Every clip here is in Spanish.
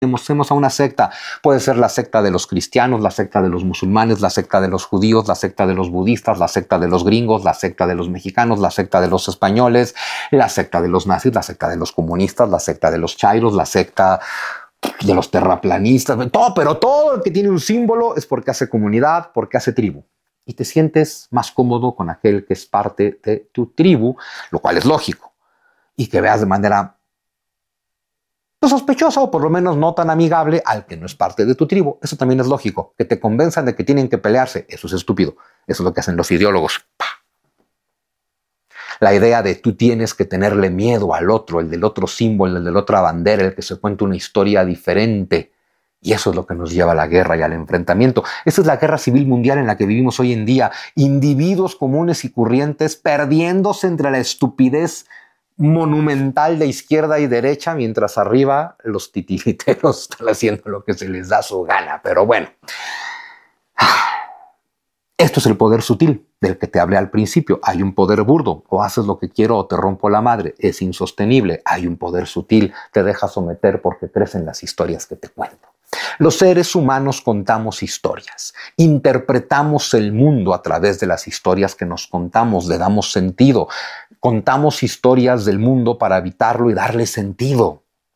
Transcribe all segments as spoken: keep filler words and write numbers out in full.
pertenecemos a una secta. Puede ser la secta de los cristianos, la secta de los musulmanes, la secta de los judíos, la secta de los budistas, la secta de los gringos, la secta de los mexicanos, la secta de los españoles, la secta de los nazis, la secta de los comunistas, la secta de los chairos, la secta de los terraplanistas, todo, pero todo el que tiene un símbolo es porque hace comunidad, porque hace tribu. Y te sientes más cómodo con aquel que es parte de tu tribu, lo cual es lógico. Y que veas de manera sospechosa o por lo menos no tan amigable al que no es parte de tu tribu. Eso también es lógico. Que te convenzan de que tienen que pelearse, eso es estúpido. Eso es lo que hacen los ideólogos. ¡Pah! La idea de tú tienes que tenerle miedo al otro, el del otro símbolo, el de la otra bandera, el que se cuenta una historia diferente. Y eso es lo que nos lleva a la guerra y al enfrentamiento. Esa es la guerra civil mundial en la que vivimos hoy en día. Individuos comunes y corrientes perdiéndose entre la estupidez monumental de izquierda y derecha, mientras arriba los titiriteros están haciendo lo que se les da su gana. Pero bueno, esto es el poder sutil del que te hablé al principio. Hay un poder burdo, o haces lo que quiero o te rompo la madre. Es insostenible. Hay un poder sutil, te deja someter porque crees en las historias que te cuento. Los seres humanos contamos historias, interpretamos el mundo a través de las historias que nos contamos, le damos sentido. Contamos historias del mundo para habitarlo y darle sentido.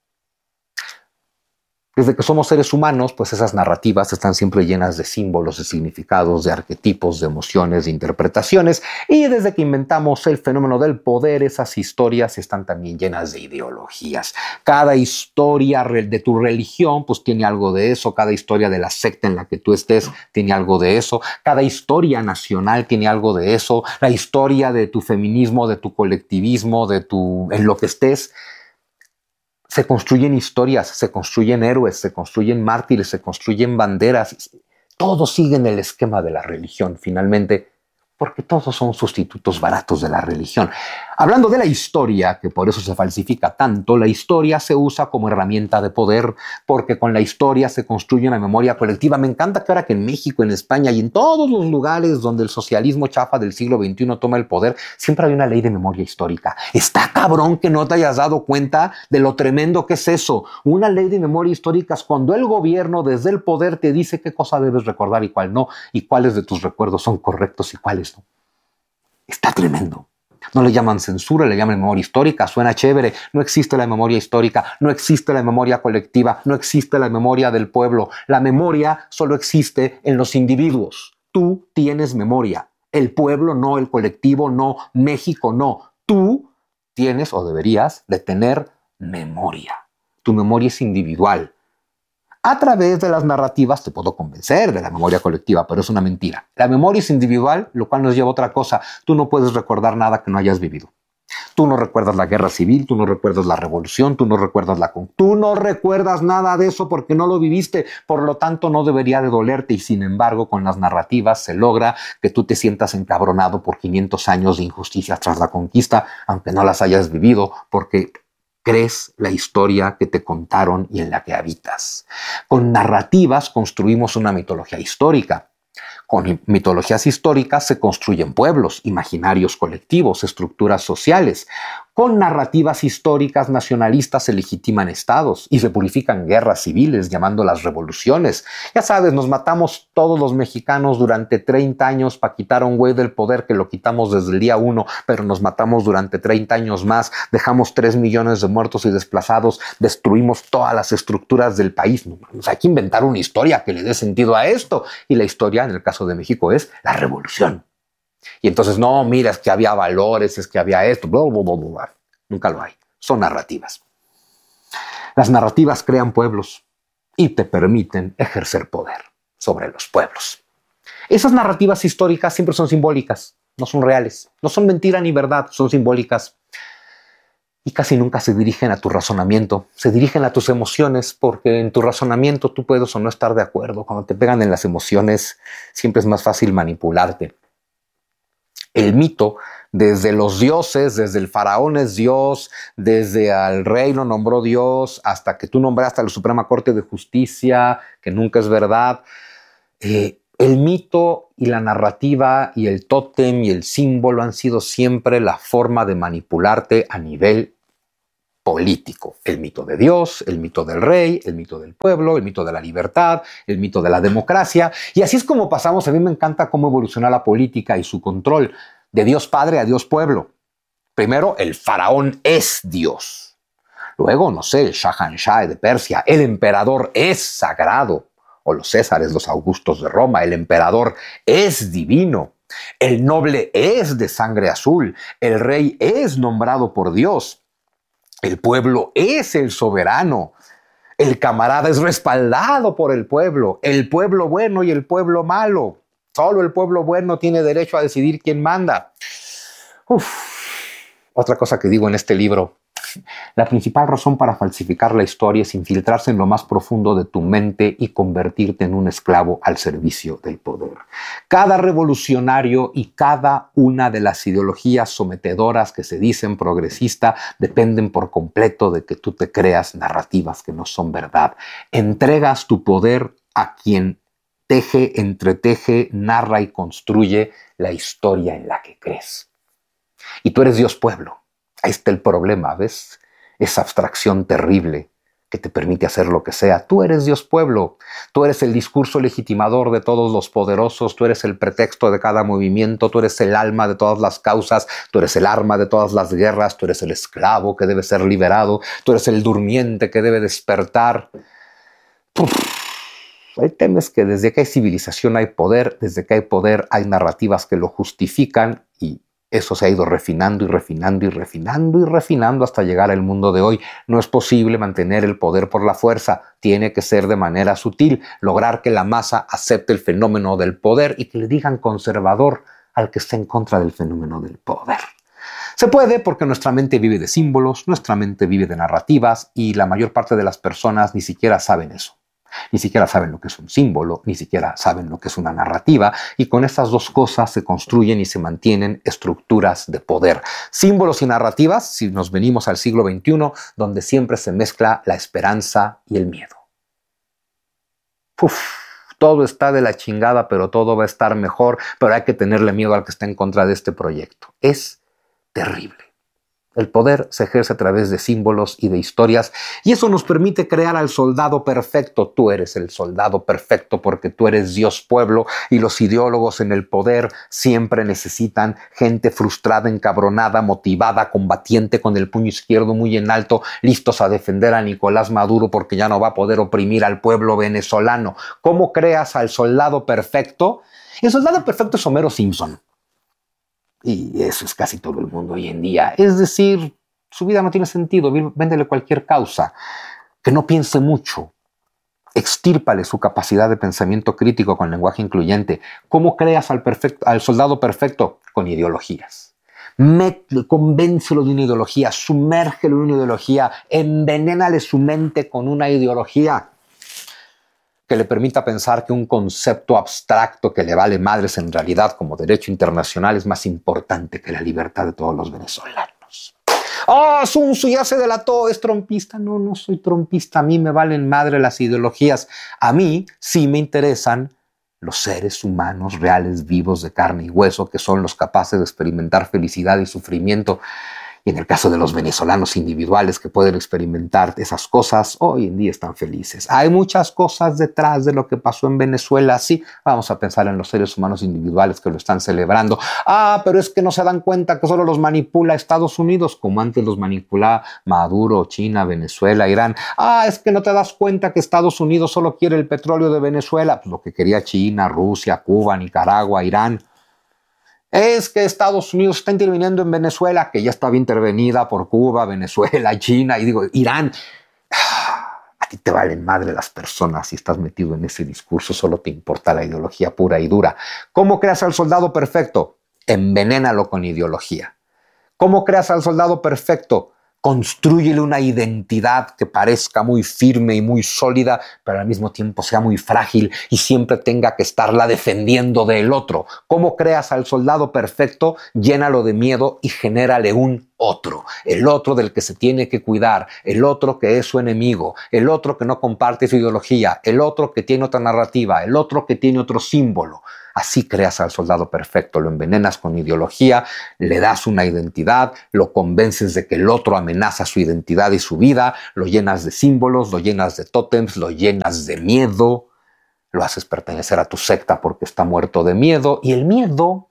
Desde que somos seres humanos, pues esas narrativas están siempre llenas de símbolos, de significados, de arquetipos, de emociones, de interpretaciones. Y desde que inventamos el fenómeno del poder, esas historias están también llenas de ideologías. Cada historia de tu religión, pues tiene algo de eso. Cada historia de la secta en la que tú estés tiene algo de eso. Cada historia nacional tiene algo de eso. La historia de tu feminismo, de tu colectivismo, de tu en lo que estés. Se construyen historias, se construyen héroes, se construyen mártires, se construyen banderas. Todos siguen el esquema de la religión, finalmente, porque todos son sustitutos baratos de la religión. Hablando de la historia, que por eso se falsifica tanto, la historia se usa como herramienta de poder, porque con la historia se construye una memoria colectiva. Me encanta que ahora que en México, en España y en todos los lugares donde el socialismo chafa del siglo veintiuno toma el poder, siempre hay una ley de memoria histórica. Está cabrón que no te hayas dado cuenta de lo tremendo que es eso. Una ley de memoria histórica es cuando el gobierno desde el poder te dice qué cosa debes recordar y cuál no, y cuáles de tus recuerdos son correctos y cuáles no. Está tremendo. No le llaman censura, le llaman memoria histórica, suena chévere. No existe la memoria histórica, no existe la memoria colectiva, no existe la memoria del pueblo. La memoria solo existe en los individuos. Tú tienes memoria. El pueblo no, el colectivo no, México no. Tú tienes o deberías de tener memoria. Tu memoria es individual. A través de las narrativas te puedo convencer de la memoria colectiva, pero es una mentira. La memoria es individual, lo cual nos lleva a otra cosa. Tú no puedes recordar nada que no hayas vivido. Tú no recuerdas la guerra civil, tú no recuerdas la revolución, tú no recuerdas la... Tú no recuerdas nada de eso porque no lo viviste, por lo tanto no debería de dolerte y sin embargo con las narrativas se logra que tú te sientas encabronado por quinientos años de injusticias tras la conquista, aunque no las hayas vivido, porque crees la historia que te contaron y en la que habitas. Con narrativas construimos una mitología histórica. Con mitologías históricas se construyen pueblos, imaginarios colectivos, estructuras sociales. Con narrativas históricas nacionalistas se legitiman estados y se purifican guerras civiles llamándolas revoluciones. Ya sabes, nos matamos todos los mexicanos durante treinta años para quitar a un güey del poder que lo quitamos desde el día uno, pero nos matamos durante treinta años más, dejamos tres millones de muertos y desplazados, destruimos todas las estructuras del país. No, hay que inventar una historia que le dé sentido a esto. Y la historia, en el caso de México, es la revolución. Y entonces, no, mira, es que había valores, es que había esto, bla, bla, bla, bla. Nunca lo hay. Son narrativas. Las narrativas crean pueblos y te permiten ejercer poder sobre los pueblos. Esas narrativas históricas siempre son simbólicas, no son reales, no son mentira ni verdad, son simbólicas. Y casi nunca se dirigen a tu razonamiento, se dirigen a tus emociones, porque en tu razonamiento tú puedes o no estar de acuerdo. Cuando te pegan en las emociones, siempre es más fácil manipularte. El mito, desde los dioses, desde el faraón es Dios, desde al rey lo nombró Dios, hasta que tú nombraste a la Suprema Corte de Justicia, que nunca es verdad. Eh, el mito y la narrativa y el tótem y el símbolo han sido siempre la forma de manipularte a nivel político. El mito de Dios, el mito del rey, el mito del pueblo, el mito de la libertad, el mito de la democracia. Y así es como pasamos. A mí me encanta cómo evoluciona la política y su control. De Dios Padre a Dios Pueblo. Primero, el faraón es Dios. Luego, no sé, el Shahanshah de Persia. El emperador es sagrado. O los Césares, los Augustos de Roma. El emperador es divino. El noble es de sangre azul. El rey es nombrado por Dios. El pueblo es el soberano. El camarada es respaldado por el pueblo. El pueblo bueno y el pueblo malo. Solo el pueblo bueno tiene derecho a decidir quién manda. Uf. Otra cosa que digo en este libro. La principal razón para falsificar la historia es infiltrarse en lo más profundo de tu mente y convertirte en un esclavo al servicio del poder. Cada revolucionario y cada una de las ideologías sometedoras que se dicen progresista dependen por completo de que tú te creas narrativas que no son verdad. Entregas tu poder a quien teje, entreteje, narra y construye la historia en la que crees. Y tú eres Dios Pueblo. Ahí está el problema, ¿ves? Esa abstracción terrible que te permite hacer lo que sea. Tú eres Dios Pueblo. Tú eres el discurso legitimador de todos los poderosos. Tú eres el pretexto de cada movimiento. Tú eres el alma de todas las causas. Tú eres el arma de todas las guerras. Tú eres el esclavo que debe ser liberado. Tú eres el durmiente que debe despertar. Uf. El tema es que desde que hay civilización hay poder. Desde que hay poder hay narrativas que lo justifican y eso se ha ido refinando y refinando y refinando y refinando hasta llegar al mundo de hoy. No es posible mantener el poder por la fuerza. Tiene que ser de manera sutil, lograr que la masa acepte el fenómeno del poder y que le digan conservador al que está en contra del fenómeno del poder. Se puede porque nuestra mente vive de símbolos, nuestra mente vive de narrativas y la mayor parte de las personas ni siquiera saben eso. Ni siquiera saben lo que es un símbolo, ni siquiera saben lo que es una narrativa, y con estas dos cosas se construyen y se mantienen estructuras de poder. Símbolos y narrativas, si nos venimos al siglo veintiuno, donde siempre se mezcla la esperanza y el miedo. Uf, todo está de la chingada, pero todo va a estar mejor, pero hay que tenerle miedo al que está en contra de este proyecto. Es terrible. El poder se ejerce a través de símbolos y de historias y eso nos permite crear al soldado perfecto. Tú eres el soldado perfecto porque tú eres Dios Pueblo y los ideólogos en el poder siempre necesitan gente frustrada, encabronada, motivada, combatiente con el puño izquierdo muy en alto, listos a defender a Nicolás Maduro porque ya no va a poder oprimir al pueblo venezolano. ¿Cómo creas al soldado perfecto? El soldado perfecto es Homero Simpson. Y eso es casi todo el mundo hoy en día. Es decir, su vida no tiene sentido. Véndele cualquier causa. Que no piense mucho. Extírpale su capacidad de pensamiento crítico con lenguaje incluyente. ¿Cómo creas al, perfecto, al soldado perfecto? Con ideologías. Métele, convéncelo de una ideología. Sumérgelo en una ideología. Envenénale su mente con una ideología que le permita pensar que un concepto abstracto que le vale madres en realidad como derecho internacional es más importante que la libertad de todos los venezolanos. ¡Oh, Sun Tzu ya se delató! ¿Es trompista? No, no soy trompista. A mí me valen madre las ideologías. A mí sí me interesan los seres humanos reales, vivos, de carne y hueso, que son los capaces de experimentar felicidad y sufrimiento. Y en el caso de los venezolanos individuales que pueden experimentar esas cosas, hoy en día están felices. Hay muchas cosas detrás de lo que pasó en Venezuela, sí. Vamos a pensar en los seres humanos individuales que lo están celebrando. Ah, pero es que no se dan cuenta que solo los manipula Estados Unidos, como antes los manipulaba Maduro, China, Venezuela, Irán. Ah, es que no te das cuenta que Estados Unidos solo quiere el petróleo de Venezuela, pues lo que quería China, Rusia, Cuba, Nicaragua, Irán. Es que Estados Unidos está interviniendo en Venezuela, que ya estaba intervenida por Cuba, Venezuela, China, y digo, Irán. A ti te valen madre las personas si estás metido en ese discurso, solo te importa la ideología pura y dura. ¿Cómo creas al soldado perfecto? Envenénalo con ideología. ¿Cómo creas al soldado perfecto? Constrúyele una identidad que parezca muy firme y muy sólida, pero al mismo tiempo sea muy frágil y siempre tenga que estarla defendiendo del otro. ¿Cómo creas al soldado perfecto? Llénalo de miedo y genérale un otro, el otro del que se tiene que cuidar, el otro que es su enemigo, el otro que no comparte su ideología, el otro que tiene otra narrativa, el otro que tiene otro símbolo. Así creas al soldado perfecto, lo envenenas con ideología, le das una identidad, lo convences de que el otro amenaza su identidad y su vida, lo llenas de símbolos, lo llenas de tótems, lo llenas de miedo, lo haces pertenecer a tu secta porque está muerto de miedo, y el miedo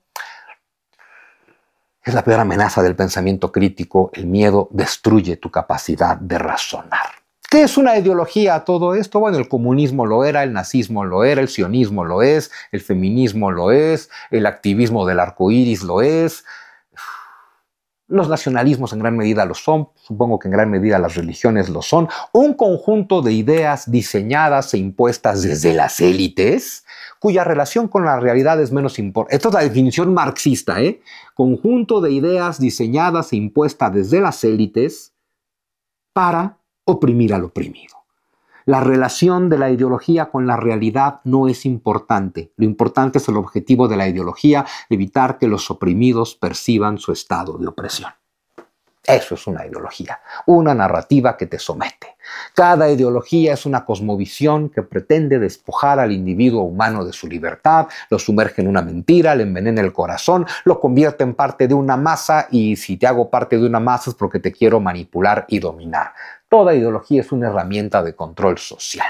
es la peor amenaza del pensamiento crítico. El miedo destruye tu capacidad de razonar. ¿Qué es una ideología todo esto? Bueno, el comunismo lo era, el nazismo lo era, el sionismo lo es, el feminismo lo es, el activismo del arco iris lo es. Los nacionalismos en gran medida lo son, supongo que en gran medida las religiones lo son. Un conjunto de ideas diseñadas e impuestas desde las élites, cuya relación con la realidad es menos importante. Esta es la definición marxista, ¿eh? Conjunto de ideas diseñadas e impuestas desde las élites para oprimir al oprimido. La relación de la ideología con la realidad no es importante. Lo importante es el objetivo de la ideología, evitar que los oprimidos perciban su estado de opresión. Eso es una ideología, una narrativa que te somete. Cada ideología es una cosmovisión que pretende despojar al individuo humano de su libertad, lo sumerge en una mentira, le envenena el corazón, lo convierte en parte de una masa, y si te hago parte de una masa es porque te quiero manipular y dominar. Toda ideología es una herramienta de control social.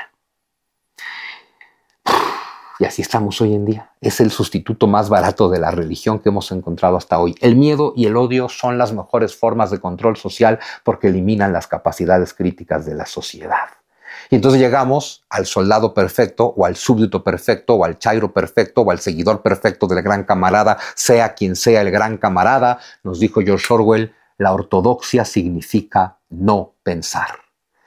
Y así estamos hoy en día. Es el sustituto más barato de la religión que hemos encontrado hasta hoy. El miedo y el odio son las mejores formas de control social porque eliminan las capacidades críticas de la sociedad. Y entonces llegamos al soldado perfecto, o al súbdito perfecto, o al chairo perfecto, o al seguidor perfecto del gran camarada, sea quien sea el gran camarada. Nos dijo George Orwell, la ortodoxia significa no pensar,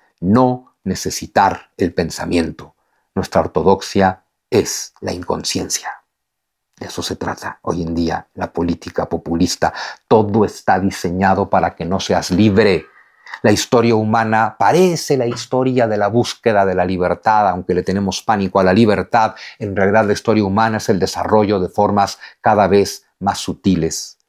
no necesitar el pensamiento. Nuestra ortodoxia es la inconsciencia. De eso se trata hoy en día la política populista. Todo está diseñado para que no seas libre. La historia humana parece la historia de la búsqueda de la libertad, aunque le tenemos pánico a la libertad. En realidad la historia humana es el desarrollo de formas cada vez más sutiles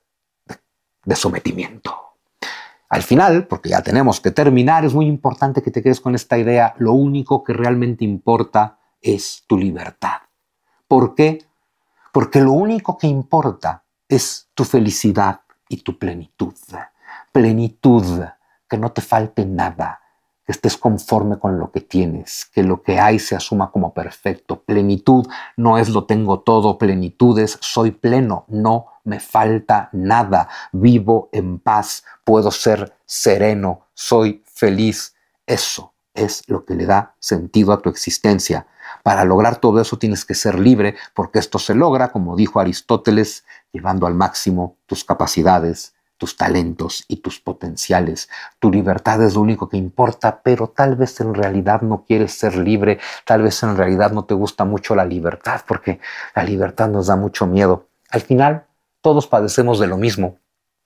de sometimiento. Al final, porque ya tenemos que terminar, es muy importante que te quedes con esta idea. Lo único que realmente importa es tu libertad. ¿Por qué? Porque lo único que importa es tu felicidad y tu plenitud. Plenitud, que no te falte nada, que estés conforme con lo que tienes, que lo que hay se asuma como perfecto. Plenitud no es lo tengo todo, plenitud es soy pleno, no me falta nada, vivo en paz, puedo ser sereno, soy feliz. Eso es lo que le da sentido a tu existencia. Para lograr todo eso tienes que ser libre, porque esto se logra, como dijo Aristóteles, llevando al máximo tus capacidades, tus talentos y tus potenciales. Tu libertad es lo único que importa, pero tal vez en realidad no quieres ser libre, tal vez en realidad no te gusta mucho la libertad, porque la libertad nos da mucho miedo. Al final, todos padecemos de lo mismo.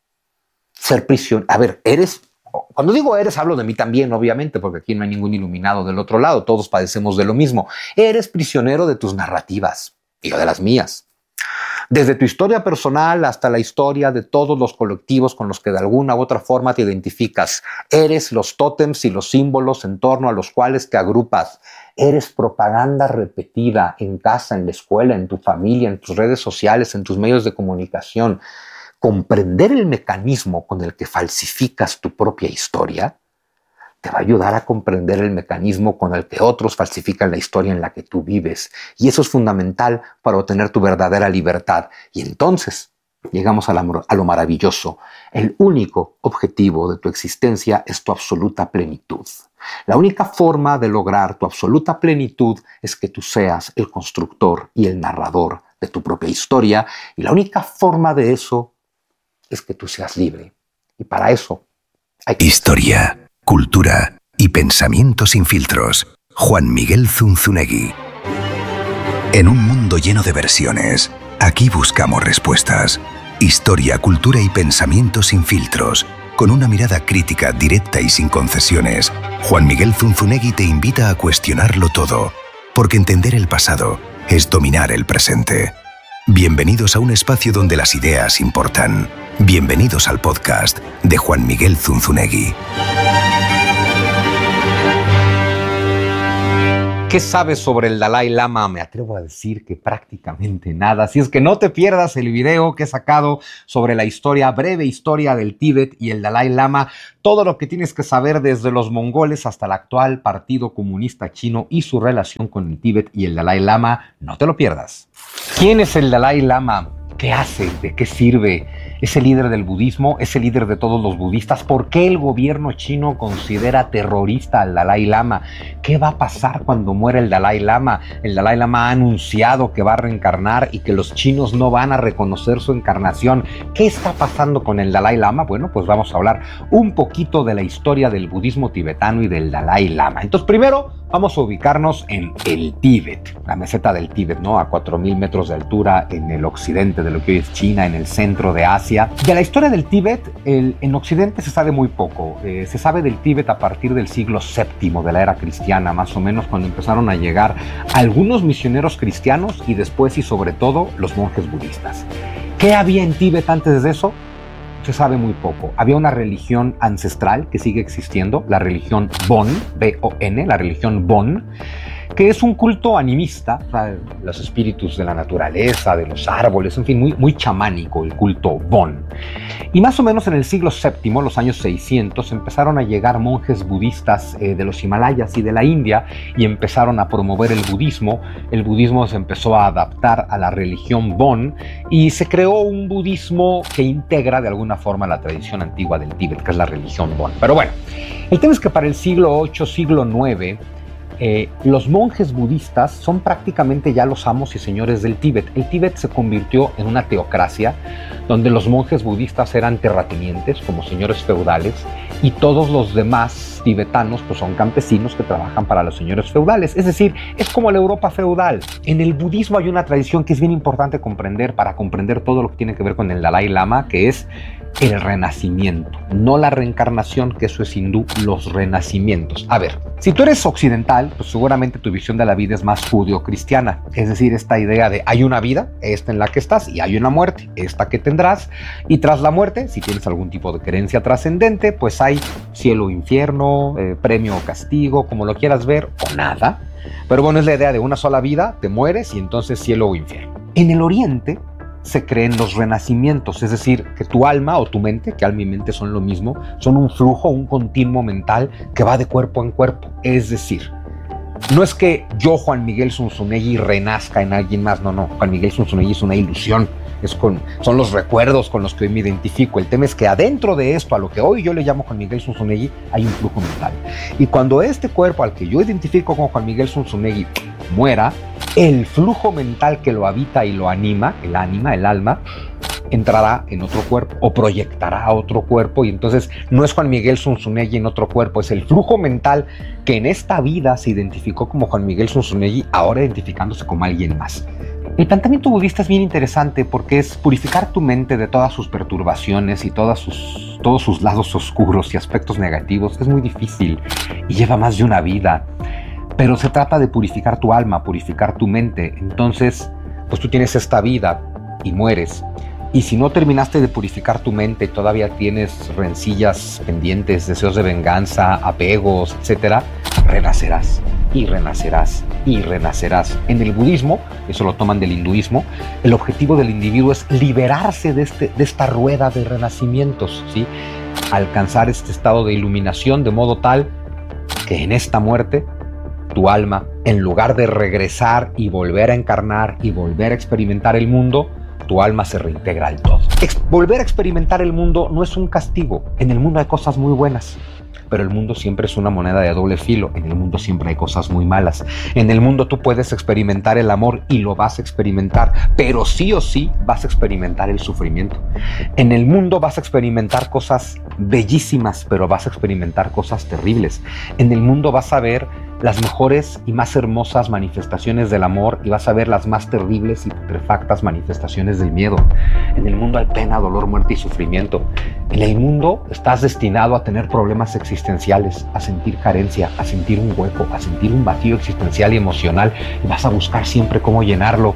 Ser prisionero. A ver, eres... Cuando digo eres, hablo de mí también, obviamente, porque aquí no hay ningún iluminado del otro lado. Todos padecemos de lo mismo. Eres prisionero de tus narrativas y yo de las mías. Desde tu historia personal hasta la historia de todos los colectivos con los que de alguna u otra forma te identificas. Eres los tótems y los símbolos en torno a los cuales te agrupas. Eres propaganda repetida en casa, en la escuela, en tu familia, en tus redes sociales, en tus medios de comunicación. Comprender el mecanismo con el que falsificas tu propia historia te va a ayudar a comprender el mecanismo con el que otros falsifican la historia en la que tú vives. Y eso es fundamental para obtener tu verdadera libertad. Y entonces llegamos a, la, a lo maravilloso. El único objetivo de tu existencia es tu absoluta plenitud. La única forma de lograr tu absoluta plenitud es que tú seas el constructor y el narrador de tu propia historia. Y la única forma de eso es que tú seas libre. Y para eso hay que... Historia, cultura y pensamiento sin filtros. Juan Miguel Zunzunegui. En un mundo lleno de versiones, aquí buscamos respuestas. Historia, cultura y pensamiento sin filtros. Con una mirada crítica, directa y sin concesiones, Juan Miguel Zunzunegui te invita a cuestionarlo todo. Porque entender el pasado es dominar el presente. Bienvenidos a un espacio donde las ideas importan. Bienvenidos al podcast de Juan Miguel Zunzunegui. ¿Qué sabes sobre el Dalai Lama? Me atrevo a decir que prácticamente nada. Así es que no te pierdas el video que he sacado sobre la historia, breve historia del Tíbet y el Dalai Lama. Todo lo que tienes que saber desde los mongoles hasta el actual Partido Comunista Chino y su relación con el Tíbet y el Dalai Lama. No te lo pierdas. ¿Quién es el Dalai Lama? ¿Qué hace? ¿De qué sirve? ¿Es el líder del budismo? ¿Es el líder de todos los budistas? ¿Por qué el gobierno chino considera terrorista al Dalai Lama? ¿Qué va a pasar cuando muera el Dalai Lama? El Dalai Lama ha anunciado que va a reencarnar y que los chinos no van a reconocer su encarnación. ¿Qué está pasando con el Dalai Lama? Bueno, pues vamos a hablar un poquito de la historia del budismo tibetano y del Dalai Lama. Entonces, primero vamos a ubicarnos en el Tíbet, la meseta del Tíbet, ¿no? A cuatro mil metros de altura en el occidente de lo que hoy es China, en el centro de Asia. De la historia del Tíbet, el, en Occidente se sabe muy poco. Eh, se sabe del Tíbet a partir del siglo séptimo de la era cristiana, más o menos, cuando empezaron a llegar algunos misioneros cristianos y después y sobre todo los monjes budistas. ¿Qué había en Tíbet antes de eso? Se sabe muy poco. Había una religión ancestral que sigue existiendo, la religión Bon, B O N, la religión Bon, que es un culto animista, o sea, los espíritus de la naturaleza, de los árboles, en fin, muy, muy chamánico el culto Bon. Y más o menos en el siglo séptimo, los años seiscientos, empezaron a llegar monjes budistas eh, de los Himalayas y de la India y empezaron a promover el budismo. El budismo se empezó a adaptar a la religión Bon y se creó un budismo que integra de alguna forma la tradición antigua del Tíbet, que es la religión Bon. Pero bueno, el tema es que para el siglo ocho, siglo nueve, Eh, los monjes budistas son prácticamente ya los amos y señores del Tíbet. El Tíbet se convirtió en una teocracia donde los monjes budistas eran terratenientes, como señores feudales, y todos los demás tibetanos pues, son campesinos que trabajan para los señores feudales. Es decir, es como la Europa feudal. En el budismo hay una tradición que es bien importante comprender para comprender todo lo que tiene que ver con el Dalai Lama, que es el renacimiento, no la reencarnación, que eso es hindú, los renacimientos. A ver, si tú eres occidental, pues seguramente tu visión de la vida es más judeo-cristiana, es decir, esta idea de hay una vida, esta en la que estás, y hay una muerte, esta que tendrás, y tras la muerte, si tienes algún tipo de creencia trascendente, pues hay cielo o infierno, eh, premio o castigo, como lo quieras ver, o nada. Pero bueno, es la idea de una sola vida, te mueres y entonces cielo o infierno. En el oriente se creen los renacimientos, es decir, que tu alma o tu mente, que alma y mente son lo mismo, son un flujo, un continuo mental que va de cuerpo en cuerpo. Es decir, no es que yo, Juan Miguel Zunzunegui, renazca en alguien más, no, no, Juan Miguel Zunzunegui es una ilusión, es con, son los recuerdos con los que hoy me identifico. El tema es que adentro de esto, a lo que hoy yo le llamo Juan Miguel Zunzunegui, hay un flujo mental. Y cuando este cuerpo al que yo identifico como Juan Miguel Zunzunegui muera, el flujo mental que lo habita y lo anima, el ánima, el alma, entrará en otro cuerpo o proyectará a otro cuerpo, y entonces no es Juan Miguel Zunzunegui en otro cuerpo, es el flujo mental que en esta vida se identificó como Juan Miguel Zunzunegui, ahora identificándose como alguien más. El planteamiento budista es bien interesante porque es purificar tu mente de todas sus perturbaciones y todas sus, todos sus lados oscuros y aspectos negativos. Es muy difícil y lleva más de una vida. Pero se trata de purificar tu alma, purificar tu mente. Entonces, pues tú tienes esta vida y mueres. Y si no terminaste de purificar tu mente, todavía tienes rencillas pendientes, deseos de venganza, apegos, etcétera, renacerás y renacerás y renacerás. En el budismo, eso lo toman del hinduismo, el objetivo del individuo es liberarse de, este, de esta rueda de renacimientos, ¿sí? Alcanzar este estado de iluminación de modo tal que en esta muerte tu alma, en lugar de regresar y volver a encarnar y volver a experimentar el mundo, tu alma se reintegra al todo. Ex- volver a experimentar el mundo no es un castigo. En el mundo hay cosas muy buenas, pero el mundo siempre es una moneda de doble filo. En el mundo siempre hay cosas muy malas. En el mundo tú puedes experimentar el amor y lo vas a experimentar, pero sí o sí vas a experimentar el sufrimiento. En el mundo vas a experimentar cosas bellísimas, pero vas a experimentar cosas terribles. En el mundo vas a ver las mejores y más hermosas manifestaciones del amor y vas a ver las más terribles y putrefactas manifestaciones del miedo. En el mundo hay pena, dolor, muerte y sufrimiento. En el mundo estás destinado a tener problemas existenciales, a sentir carencia, a sentir un hueco, a sentir un vacío existencial y emocional, y vas a buscar siempre cómo llenarlo.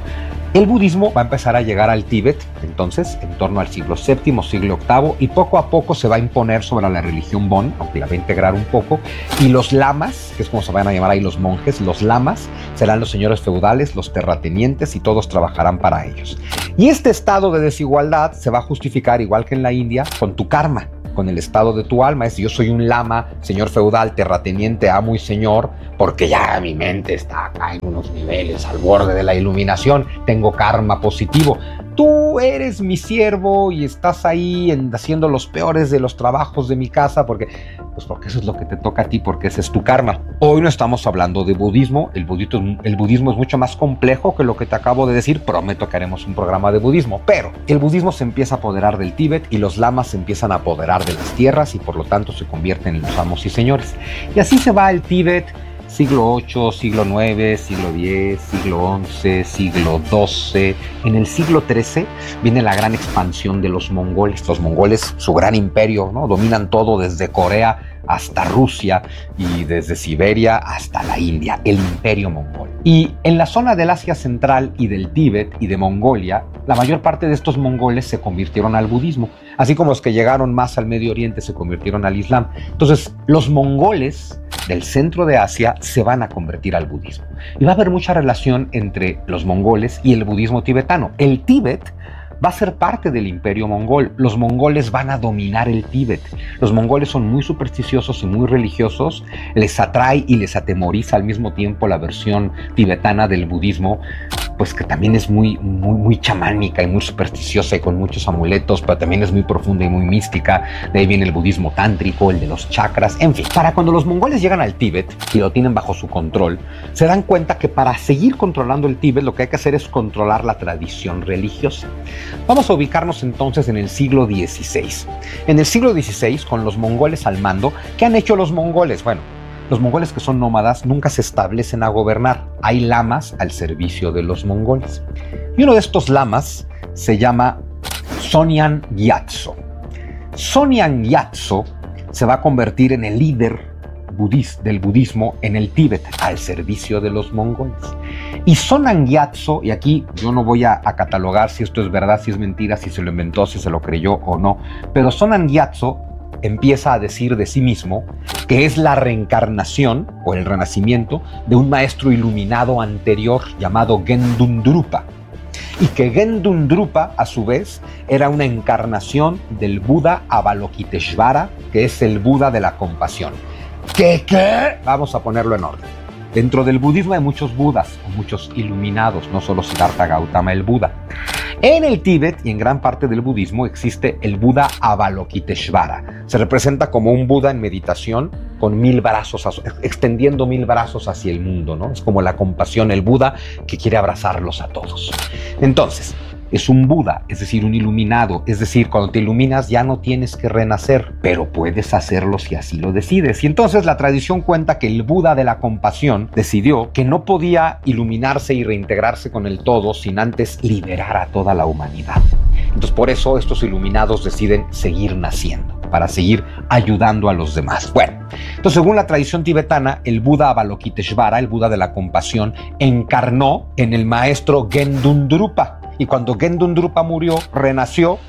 El budismo va a empezar a llegar al Tíbet, entonces, en torno al siglo séptimo, siglo octavo, y poco a poco se va a imponer sobre la religión Bon, aunque la va a integrar un poco, y los lamas, que es como se van a llamar ahí los monjes, los lamas, serán los señores feudales, los terratenientes, y todos trabajarán para ellos. Y este estado de desigualdad se va a justificar, igual que en la India, con tu karma, con el estado de tu alma. Es decir, yo soy un lama, señor feudal, terrateniente, amo y señor, porque ya mi mente está acá en unos niveles al borde de la iluminación, tengo karma positivo. Tú eres mi siervo y estás ahí en, haciendo los peores de los trabajos de mi casa, porque, pues porque eso es lo que te toca a ti, porque ese es tu karma. Hoy no estamos hablando de budismo, el budismo, el budismo es mucho más complejo que lo que te acabo de decir, prometo que haremos un programa de budismo, pero el budismo se empieza a apoderar del Tíbet y los lamas se empiezan a apoderar de las tierras y por lo tanto se convierten en los amos y señores. Y así se va el Tíbet, siglo ocho, siglo nueve, siglo diez, siglo once, siglo doce. En el siglo trece viene la gran expansión de los mongoles. Los mongoles, su gran imperio, ¿no? Dominan todo desde Corea hasta Rusia y desde Siberia hasta la India, el imperio mongol. Y en la zona del Asia Central y del Tíbet y de Mongolia, la mayor parte de estos mongoles se convirtieron al budismo, así como los que llegaron más al Medio Oriente se convirtieron al Islam. Entonces, los mongoles del centro de Asia se van a convertir al budismo. Y va a haber mucha relación entre los mongoles y el budismo tibetano. El Tíbet va a ser parte del imperio mongol. Los mongoles van a dominar el Tíbet. Los mongoles son muy supersticiosos y muy religiosos. Les atrae y les atemoriza al mismo tiempo la versión tibetana del budismo, pues que también es muy, muy, muy chamánica y muy supersticiosa y con muchos amuletos, pero también es muy profunda y muy mística. De ahí viene el budismo tántrico, el de los chakras, en fin. Para cuando los mongoles llegan al Tíbet y lo tienen bajo su control, se dan cuenta que para seguir controlando el Tíbet lo que hay que hacer es controlar la tradición religiosa. Vamos a ubicarnos entonces en el siglo dieciséis. En el siglo dieciséis, con los mongoles al mando, ¿qué han hecho los mongoles? Bueno, los mongoles, que son nómadas, nunca se establecen a gobernar. Hay lamas al servicio de los mongoles. Y uno de estos lamas se llama Sonyan Gyatso. Sonyan Gyatso se va a convertir en el líder budista del budismo en el Tíbet, al servicio de los mongoles. Y Sonyan Gyatso, y aquí yo no voy a, a catalogar si esto es verdad, si es mentira, si se lo inventó, si se lo creyó o no, pero Sonyan Gyatso empieza a decir de sí mismo que es la reencarnación o el renacimiento de un maestro iluminado anterior llamado Gendundrupa, y que Gendundrupa a su vez era una encarnación del Buda Avalokiteshvara, que es el Buda de la compasión. ¿Qué qué? Vamos a ponerlo en orden. Dentro del budismo hay muchos budas, o muchos iluminados, no solo Siddhartha Gautama el Buda. En el Tíbet y en gran parte del budismo existe el Buda Avalokiteshvara. Se representa como un Buda en meditación con mil brazos, extendiendo mil brazos hacia el mundo, ¿no? Es como la compasión, el Buda que quiere abrazarlos a todos. Entonces, es un Buda, es decir, un iluminado. Es decir, cuando te iluminas ya no tienes que renacer, pero puedes hacerlo si así lo decides. Y entonces la tradición cuenta que el Buda de la compasión decidió que no podía iluminarse y reintegrarse con el todo sin antes liberar a toda la humanidad. Entonces por eso estos iluminados deciden seguir naciendo, para seguir ayudando a los demás. Bueno, entonces según la tradición tibetana, el Buda Avalokiteshvara, el Buda de la compasión, encarnó en el maestro Gendundrupa. Y cuando Gendundrupa murió, renació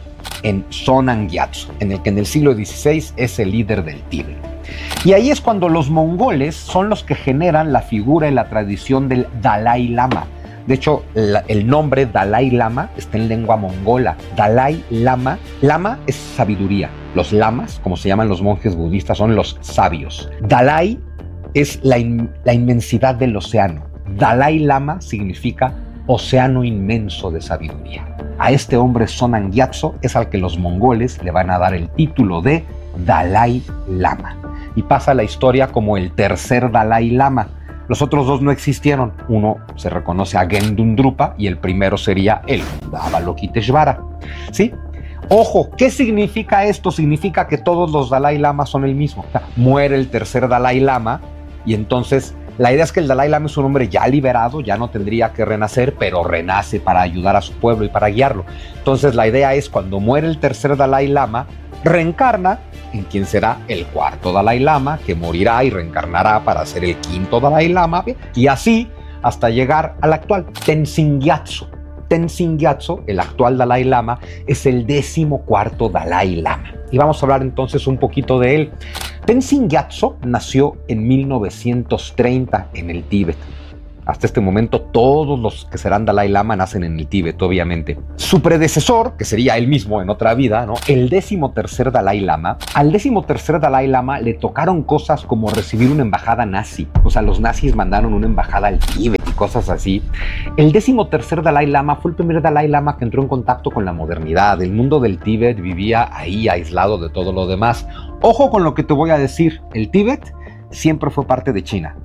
en Sonyan Gyatso, en el que en el siglo dieciséis es el líder del Tíbet. Y ahí es cuando los mongoles son los que generan la figura y la tradición del Dalai Lama. De hecho, la, el nombre Dalai Lama está en lengua mongola. Dalai Lama, Lama es sabiduría. Los lamas, como se llaman los monjes budistas, son los sabios. Dalai es la, in, la inmensidad del océano. Dalai Lama significa océano inmenso de sabiduría. A este hombre Sonyan Gyatso es al que los mongoles le van a dar el título de Dalai Lama. Y pasa la historia como el tercer Dalai Lama. Los otros dos no existieron. Uno se reconoce a Gendundrupa y el primero sería el Avalokiteshvara. ¿Sí? Ojo, ¿qué significa esto? Significa que todos los Dalai Lamas son el mismo. O sea, muere el tercer Dalai Lama y entonces la idea es que el Dalai Lama es un hombre ya liberado, ya no tendría que renacer, pero renace para ayudar a su pueblo y para guiarlo. Entonces la idea es, cuando muere el tercer Dalai Lama, reencarna en quien será el cuarto Dalai Lama, que morirá y reencarnará para ser el quinto Dalai Lama, y así hasta llegar al actual Tenzin Gyatso. Tenzin Gyatso, el actual Dalai Lama, es el decimocuarto Dalai Lama. Y vamos a hablar entonces un poquito de él. Tenzin Gyatso nació en mil novecientos treinta en el Tíbet. Hasta este momento todos los que serán Dalai Lama nacen en el Tíbet, obviamente. Su predecesor, que sería él mismo en otra vida, ¿no? El décimo tercer Dalai Lama, al décimo tercer Dalai Lama le tocaron cosas como recibir una embajada nazi. O sea, los nazis mandaron una embajada al Tíbet y cosas así. El décimo tercer Dalai Lama fue el primer Dalai Lama que entró en contacto con la modernidad. El mundo del Tíbet vivía ahí aislado de todo lo demás. Ojo con lo que te voy a decir. El Tíbet siempre fue parte de China.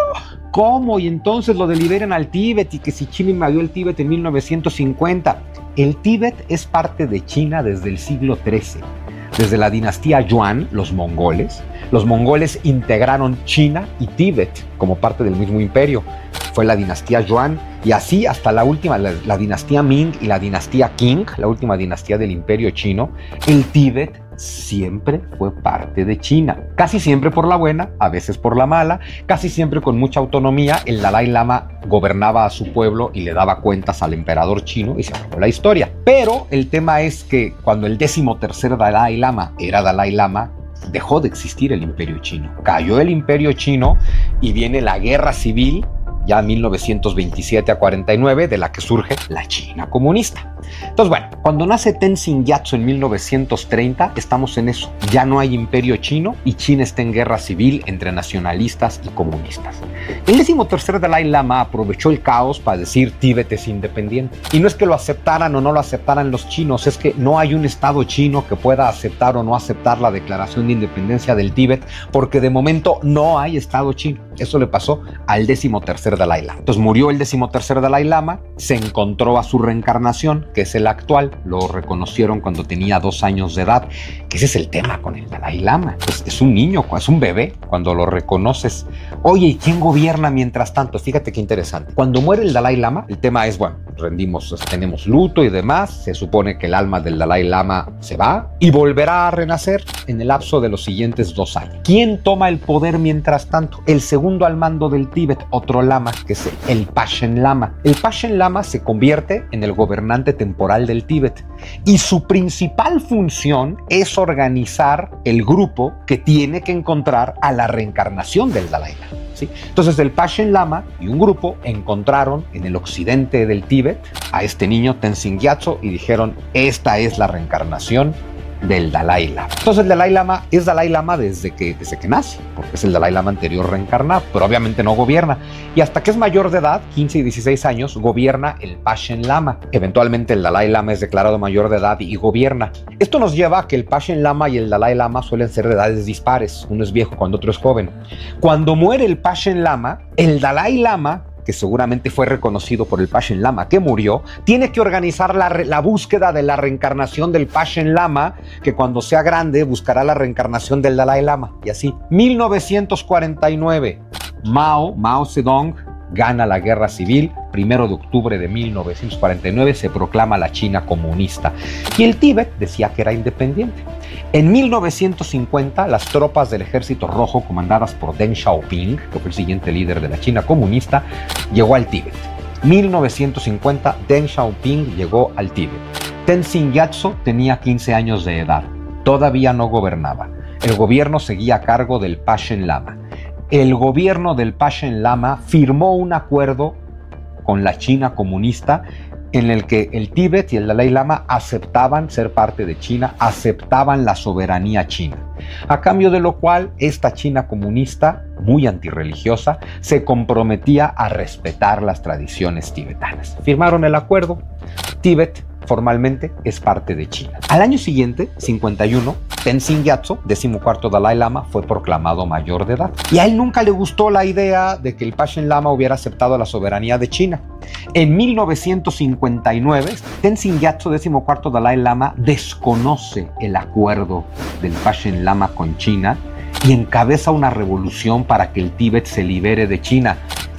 ¿Cómo? Y entonces lo deliberan al Tíbet y que si China invadió el Tíbet en mil novecientos cincuenta. El Tíbet es parte de China desde el siglo trece. Desde la dinastía Yuan, los mongoles, los mongoles integraron China y Tíbet como parte del mismo imperio. Fue la dinastía Yuan y así hasta la última, la, la dinastía Ming y la dinastía Qing, la última dinastía del imperio chino. El Tíbet siempre fue parte de China, casi siempre por la buena, a veces por la mala, casi siempre con mucha autonomía. El Dalai Lama gobernaba a su pueblo y le daba cuentas al emperador chino y se acabó la historia. Pero el tema es que cuando el décimo tercer Dalai Lama era Dalai Lama, dejó de existir el imperio chino. Cayó el imperio chino y viene la guerra civil, ya mil novecientos veintisiete a cuarenta y nueve, de la que surge la China comunista. Entonces, bueno, cuando nace Tenzin Gyatso en mil novecientos treinta, estamos en eso. Ya no hay imperio chino y China está en guerra civil entre nacionalistas y comunistas. El décimo tercer Dalai Lama aprovechó el caos para decir Tíbet es independiente. Y no es que lo aceptaran o no lo aceptaran los chinos, es que no hay un estado chino que pueda aceptar o no aceptar la declaración de independencia del Tíbet, porque de momento no hay estado chino. Eso le pasó al décimo tercer Dalai Lama. Entonces murió el décimo tercer Dalai Lama, se encontró a su reencarnación, que es el actual. Lo reconocieron cuando tenía dos años de edad, que ese es el tema con el Dalai Lama. Pues es un niño, es un bebé cuando lo reconoces. Oye, ¿y quién gobierna mientras tanto? Fíjate qué interesante. Cuando muere el Dalai Lama, el tema es, bueno, rendimos, tenemos luto y demás. Se supone que el alma del Dalai Lama se va y volverá a renacer en el lapso de los siguientes dos años. ¿Quién toma el poder mientras tanto? El segundo al mando del Tíbet, otro lama, que es el Pashen Lama. El Pashen Lama se convierte en el gobernante temporal del Tíbet y su principal función es organizar el grupo que tiene que encontrar a la reencarnación del Dalai Lama. ¿Sí? Entonces el Pashen Lama y un grupo encontraron en el occidente del Tíbet a este niño Tenzin Gyatso y dijeron, esta es la reencarnación del Dalai Lama. Entonces el Dalai Lama es Dalai Lama desde que, desde que nace, porque es el Dalai Lama anterior reencarnado, pero obviamente no gobierna. Y hasta que es mayor de edad, quince y dieciséis años, gobierna el Pashen Lama. Eventualmente el Dalai Lama es declarado mayor de edad y gobierna. Esto nos lleva a que el Pashen Lama y el Dalai Lama suelen ser de edades dispares. Uno es viejo cuando otro es joven. Cuando muere el Pashen Lama, el Dalai Lama, que seguramente fue reconocido por el Pashen Lama que murió, tiene que organizar la, la búsqueda de la reencarnación del Pashen Lama, que cuando sea grande buscará la reencarnación del Dalai Lama. Y así, mil novecientos cuarenta y nueve, Mao, Mao Zedong, gana la guerra civil. Primero de octubre de mil novecientos cuarenta y nueve se proclama la China comunista y el Tíbet decía que era independiente. En mil novecientos cincuenta, las tropas del Ejército Rojo, comandadas por Deng Xiaoping, que fue el siguiente líder de la China comunista, llegó al Tíbet. mil novecientos cincuenta, Deng Xiaoping llegó al Tíbet. Tenzin Gyatso tenía quince años de edad. Todavía no gobernaba. El gobierno seguía a cargo del Pashen Lama. El gobierno del Pashen Lama firmó un acuerdo con la China comunista en el que el Tíbet y el Dalai Lama aceptaban ser parte de China, aceptaban la soberanía china. A cambio de lo cual, esta China comunista, muy antirreligiosa, se comprometía a respetar las tradiciones tibetanas. Firmaron el acuerdo. Tíbet formalmente es parte de China. Al año siguiente, cincuenta y uno, Tenzin Gyatso, decimocuarto Dalai Lama, fue proclamado mayor de edad. Y a él nunca le gustó la idea de que el Pashen Lama hubiera aceptado la soberanía de China. En mil novecientos cincuenta y nueve, Tenzin Gyatso, decimocuarto Dalai Lama, desconoce el acuerdo del Pashen Lama con China y encabeza una revolución para que el Tíbet se libere de China.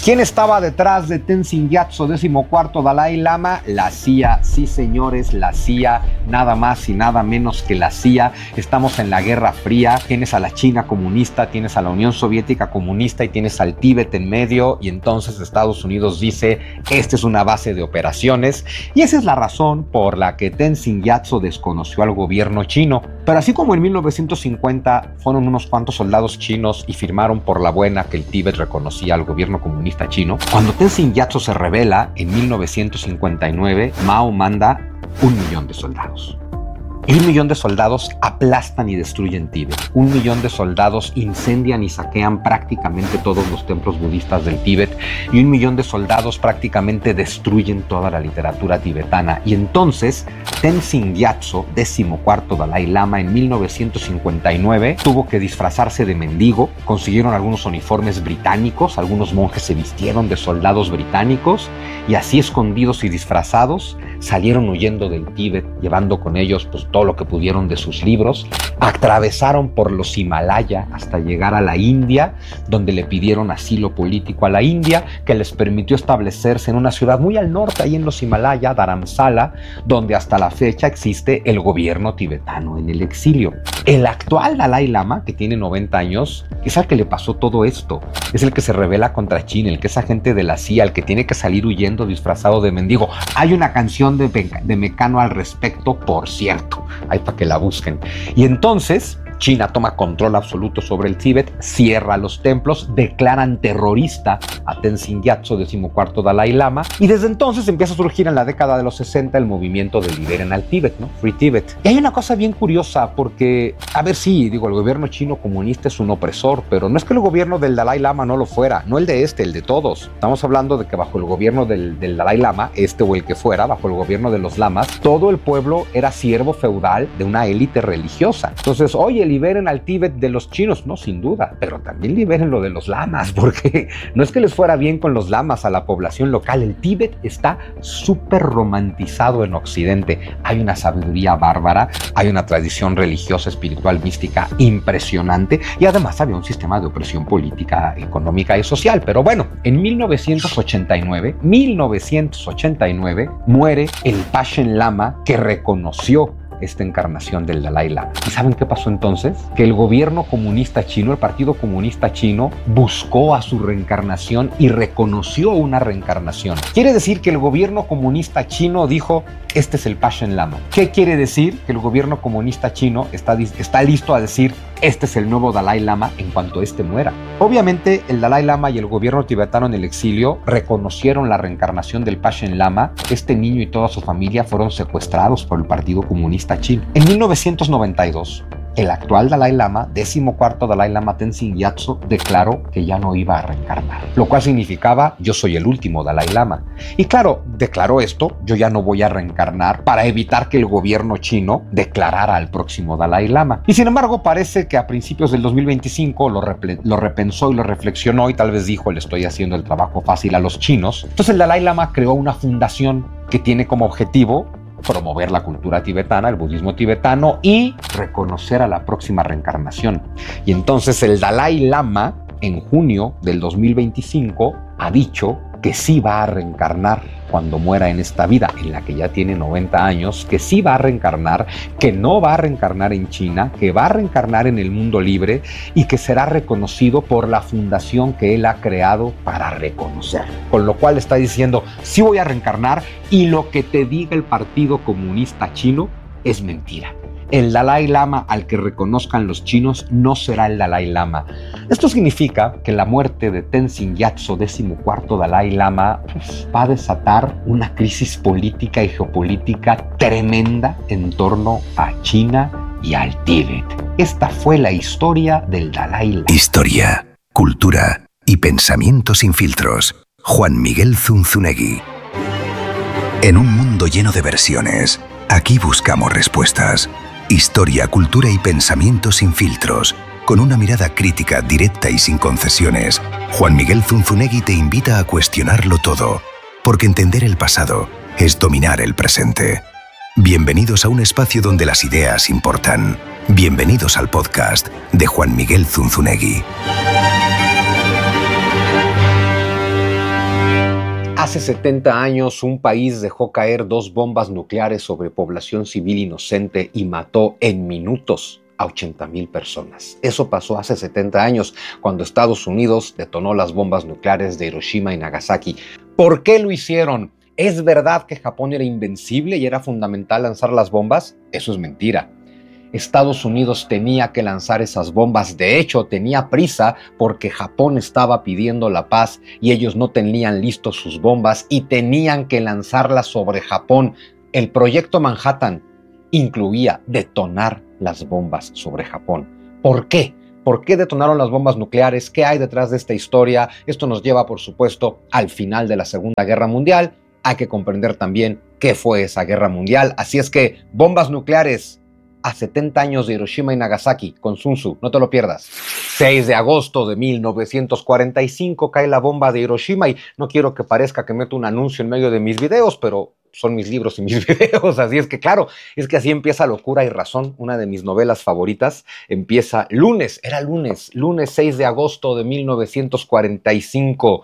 ¿Quién estaba detrás de Tenzin Gyatso, decimocuarto Dalai Lama? La C I A, sí señores, la C I A, nada más y nada menos que la C I A. Estamos en la Guerra Fría, tienes a la China comunista, tienes a la Unión Soviética comunista y tienes al Tíbet en medio, y entonces Estados Unidos dice, esta es una base de operaciones, y esa es la razón por la que Tenzin Gyatso desconoció al gobierno chino. Pero así como en mil novecientos cincuenta fueron unos cuantos soldados chinos y firmaron por la buena que el Tíbet reconocía al gobierno comunista chino, cuando Tenzin Gyatso se rebela en mil novecientos cincuenta y nueve, Mao manda un millón de soldados. Y un millón de soldados aplastan y destruyen Tíbet. Un millón de soldados incendian y saquean prácticamente todos los templos budistas del Tíbet. Y un millón de soldados prácticamente destruyen toda la literatura tibetana. Y entonces, Tenzin Gyatso, decimocuarto Dalai Lama, en mil novecientos cincuenta y nueve, tuvo que disfrazarse de mendigo. Consiguieron algunos uniformes británicos. Algunos monjes se vistieron de soldados británicos. Y así, escondidos y disfrazados, salieron huyendo del Tíbet, llevando con ellos pues todo lo que pudieron de sus libros. Atravesaron por los Himalaya hasta llegar a la India, donde le pidieron asilo político a la India, que les permitió establecerse en una ciudad muy al norte, ahí en los Himalaya, Dharamsala, donde hasta la fecha existe el gobierno tibetano en el exilio. El actual Dalai Lama, que tiene noventa años, es al que le pasó todo esto. Es el que se rebela contra China, el que es agente de la C I A, el que tiene que salir huyendo disfrazado de mendigo. Hay una canción de, de Mecano al respecto, por cierto. Ahí para que la busquen. Y entonces China toma control absoluto sobre el Tíbet, cierra los templos, declaran terrorista a Tenzin Gyatso, decimocuarto Dalai Lama, y desde entonces empieza a surgir en la década de los sesenta el movimiento de Liberen al Tíbet, ¿no? Free Tibet. Y hay una cosa bien curiosa, porque, a ver, sí, digo, el gobierno chino comunista es un opresor, pero no es que el gobierno del Dalai Lama no lo fuera, no el de este, el de todos. Estamos hablando de que bajo el gobierno del, del Dalai Lama, este o el que fuera, bajo el gobierno de los lamas, todo el pueblo era siervo feudal de una élite religiosa. Entonces, oye, liberen al Tíbet de los chinos, no, sin duda, pero también liberen lo de los lamas, porque no es que les fuera bien con los lamas a la población local. El Tíbet está súper romantizado en Occidente. Hay una sabiduría bárbara, hay una tradición religiosa, espiritual, mística impresionante, y además había un sistema de opresión política, económica y social. Pero bueno, en mil novecientos ochenta y nueve, mil novecientos ochenta y nueve, muere el Pashen Lama que reconoció esta encarnación del Dalai Lama. ¿Y saben qué pasó entonces? Que el gobierno comunista chino, el Partido Comunista Chino, buscó a su reencarnación y reconoció una reencarnación. Quiere decir que el gobierno comunista chino dijo, este es el Pashen Lama. ¿Qué quiere decir? Que el gobierno comunista chino está, está listo a decir, este es el nuevo Dalai Lama en cuanto éste muera. Obviamente, el Dalai Lama y el gobierno tibetano en el exilio reconocieron la reencarnación del Pashen Lama. Este niño y toda su familia fueron secuestrados por el Partido Comunista Chino. En mil novecientos noventa y dos, el actual Dalai Lama, decimocuarto Dalai Lama Tenzin Gyatso, declaró que ya no iba a reencarnar, lo cual significaba, yo soy el último Dalai Lama. Y claro, declaró esto, yo ya no voy a reencarnar, para evitar que el gobierno chino declarara al próximo Dalai Lama. Y sin embargo, parece que a principios del dos mil veinticinco lo, lo repensó y lo reflexionó, y tal vez dijo, le estoy haciendo el trabajo fácil a los chinos. Entonces el Dalai Lama creó una fundación que tiene como objetivo promover la cultura tibetana, el budismo tibetano, y reconocer a la próxima reencarnación. Y entonces el Dalai Lama, en junio del dos mil veinticinco, ha dicho que sí va a reencarnar cuando muera en esta vida, en la que ya tiene noventa años, que sí va a reencarnar, que no va a reencarnar en China, que va a reencarnar en el mundo libre y que será reconocido por la fundación que él ha creado para reconocer. Con lo cual está diciendo, sí voy a reencarnar y lo que te diga el Partido Comunista Chino es mentira. El Dalai Lama al que reconozcan los chinos no será el Dalai Lama. Esto significa que la muerte de Tenzin Gyatso, decimocuarto Dalai Lama, pues, va a desatar una crisis política y geopolítica tremenda en torno a China y al Tíbet. Esta fue la historia del Dalai Lama. Historia, cultura y pensamiento sin filtros. Juan Miguel Zunzunegui. En un mundo lleno de versiones, aquí buscamos respuestas. Historia, cultura y pensamiento sin filtros. Con una mirada crítica, directa y sin concesiones, Juan Miguel Zunzunegui te invita a cuestionarlo todo, porque entender el pasado es dominar el presente. Bienvenidos a un espacio donde las ideas importan. Bienvenidos al podcast de Juan Miguel Zunzunegui. Hace setenta años, un país dejó caer dos bombas nucleares sobre población civil inocente y mató en minutos a ochenta mil personas. Eso pasó hace setenta años, cuando Estados Unidos detonó las bombas nucleares de Hiroshima y Nagasaki. ¿Por qué lo hicieron? ¿Es verdad que Japón era invencible y era fundamental lanzar las bombas? Eso es mentira. Estados Unidos tenía que lanzar esas bombas. De hecho, tenía prisa porque Japón estaba pidiendo la paz y ellos no tenían listos sus bombas y tenían que lanzarlas sobre Japón. El proyecto Manhattan incluía detonar las bombas sobre Japón. ¿Por qué? ¿Por qué detonaron las bombas nucleares? ¿Qué hay detrás de esta historia? Esto nos lleva, por supuesto, al final de la Segunda Guerra Mundial. Hay que comprender también qué fue esa guerra mundial. Así es que, bombas nucleares a setenta años de Hiroshima y Nagasaki, con Sun Tzu, no te lo pierdas. seis de agosto de mil novecientos cuarenta y cinco cae la bomba de Hiroshima y no quiero que parezca que meto un anuncio en medio de mis videos, pero son mis libros y mis videos, así es que claro, es que así empieza Locura y Razón, una de mis novelas favoritas, empieza lunes, era lunes, lunes seis de agosto de mil novecientos cuarenta y cinco.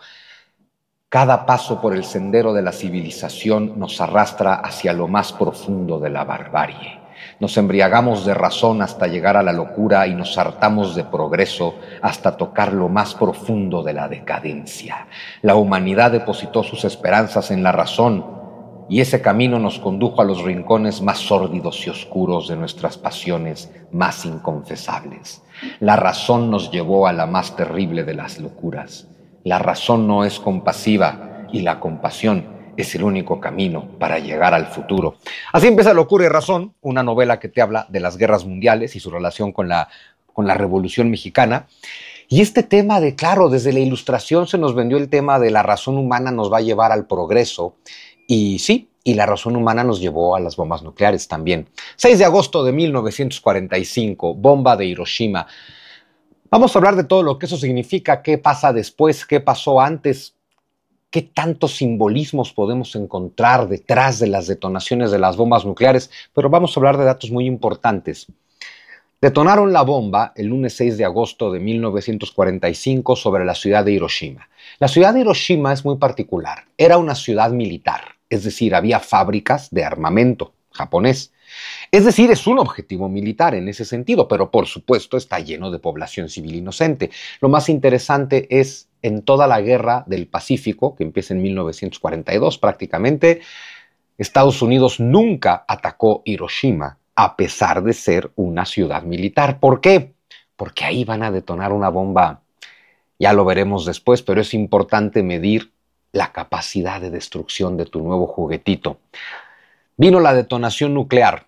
Cada paso por el sendero de la civilización nos arrastra hacia lo más profundo de la barbarie. Nos embriagamos de razón hasta llegar a la locura y nos hartamos de progreso hasta tocar lo más profundo de la decadencia. La humanidad depositó sus esperanzas en la razón y ese camino nos condujo a los rincones más sórdidos y oscuros de nuestras pasiones más inconfesables. La razón nos llevó a la más terrible de las locuras. La razón no es compasiva y la compasión es el único camino para llegar al futuro. Así empieza Locura y Razón, una novela que te habla de las guerras mundiales y su relación con la, con la Revolución Mexicana. Y este tema de, claro, desde la Ilustración se nos vendió el tema de la razón humana nos va a llevar al progreso. Y sí, y la razón humana nos llevó a las bombas nucleares también. seis de agosto de mil novecientos cuarenta y cinco, bomba de Hiroshima. Vamos a hablar de todo lo que eso significa, qué pasa después, qué pasó antes, qué tantos simbolismos podemos encontrar detrás de las detonaciones de las bombas nucleares, pero vamos a hablar de datos muy importantes. Detonaron la bomba el lunes seis de agosto de mil novecientos cuarenta y cinco sobre la ciudad de Hiroshima. La ciudad de Hiroshima es muy particular. Era una ciudad militar, es decir, había fábricas de armamento japonés. Es decir, es un objetivo militar en ese sentido, pero por supuesto está lleno de población civil inocente. Lo más interesante es en toda la guerra del Pacífico, que empieza en mil novecientos cuarenta y dos prácticamente, Estados Unidos nunca atacó Hiroshima, a pesar de ser una ciudad militar. ¿Por qué? Porque ahí van a detonar una bomba. Ya lo veremos después, pero es importante medir la capacidad de destrucción de tu nuevo juguetito. Vino la detonación nuclear.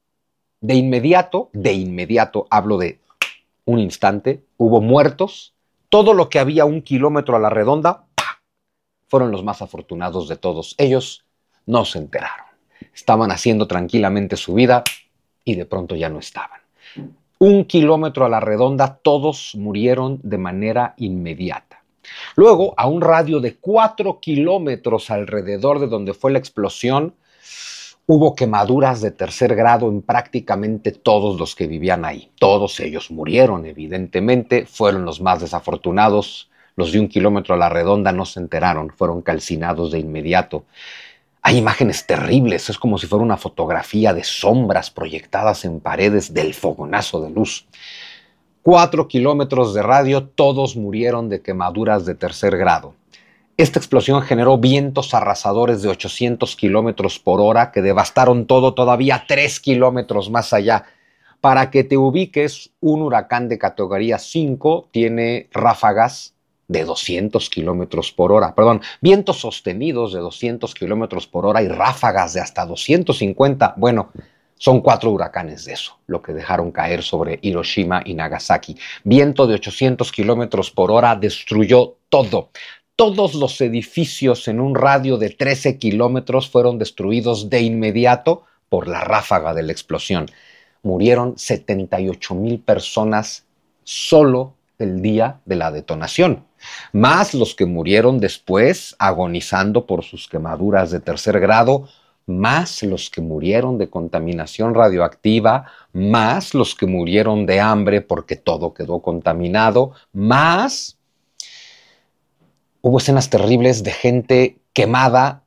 De inmediato, de inmediato, hablo de un instante, hubo muertos. Todo lo que había un kilómetro a la redonda, ¡pah!, fueron los más afortunados de todos. Ellos no se enteraron. Estaban haciendo tranquilamente su vida y de pronto ya no estaban. Un kilómetro a la redonda, todos murieron de manera inmediata. Luego, a un radio de cuatro kilómetros alrededor de donde fue la explosión, hubo quemaduras de tercer grado en prácticamente todos los que vivían ahí. Todos ellos murieron, evidentemente, fueron los más desafortunados. Los de un kilómetro a la redonda no se enteraron, fueron calcinados de inmediato. Hay imágenes terribles, es como si fuera una fotografía de sombras proyectadas en paredes del fogonazo de luz. Cuatro kilómetros de radio, todos murieron de quemaduras de tercer grado. Esta explosión generó vientos arrasadores de ochocientos kilómetros por hora que devastaron todo todavía tres kilómetros más allá. Para que te ubiques, un huracán de categoría cinco tiene ráfagas de doscientos kilómetros por hora. Perdón, vientos sostenidos de doscientos kilómetros por hora y ráfagas de hasta doscientos cincuenta. Bueno, son cuatro huracanes de eso, lo que dejaron caer sobre Hiroshima y Nagasaki. Viento de ochocientos kilómetros por hora destruyó todo. Todos los edificios en un radio de trece kilómetros fueron destruidos de inmediato por la ráfaga de la explosión. Murieron setenta y ocho mil personas solo el día de la detonación, más los que murieron después agonizando por sus quemaduras de tercer grado, más los que murieron de contaminación radioactiva, más los que murieron de hambre porque todo quedó contaminado, más hubo escenas terribles de gente quemada,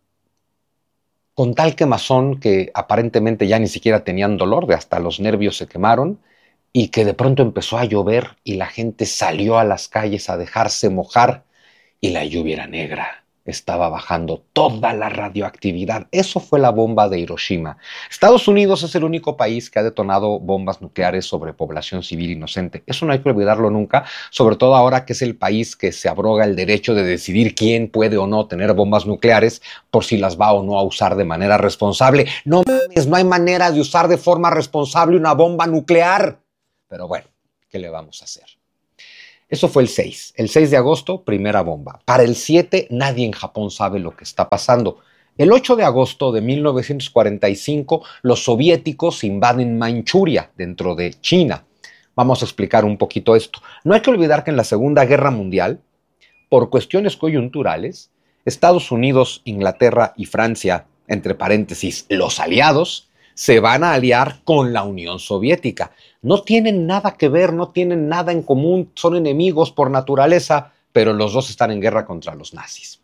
con tal quemazón que aparentemente ya ni siquiera tenían dolor, de hasta los nervios se quemaron, y que de pronto empezó a llover y la gente salió a las calles a dejarse mojar y la lluvia era negra. Estaba bajando toda la radioactividad. Eso fue la bomba de Hiroshima. Estados Unidos es el único país que ha detonado bombas nucleares sobre población civil inocente. Eso no hay que olvidarlo nunca, sobre todo ahora que es el país que se abroga el derecho de decidir quién puede o no tener bombas nucleares por si las va o no a usar de manera responsable. No mames, no hay manera de usar de forma responsable una bomba nuclear. Pero bueno, ¿qué le vamos a hacer? Eso fue el seis. El seis de agosto, primera bomba. Para el siete, nadie en Japón sabe lo que está pasando. El ocho de agosto de mil novecientos cuarenta y cinco, los soviéticos invaden Manchuria, dentro de China. Vamos a explicar un poquito esto. No hay que olvidar que en la Segunda Guerra Mundial, por cuestiones coyunturales, Estados Unidos, Inglaterra y Francia, entre paréntesis, los aliados, se van a aliar con la Unión Soviética. No tienen nada que ver, no tienen nada en común, son enemigos por naturaleza, pero los dos están en guerra contra los nazis.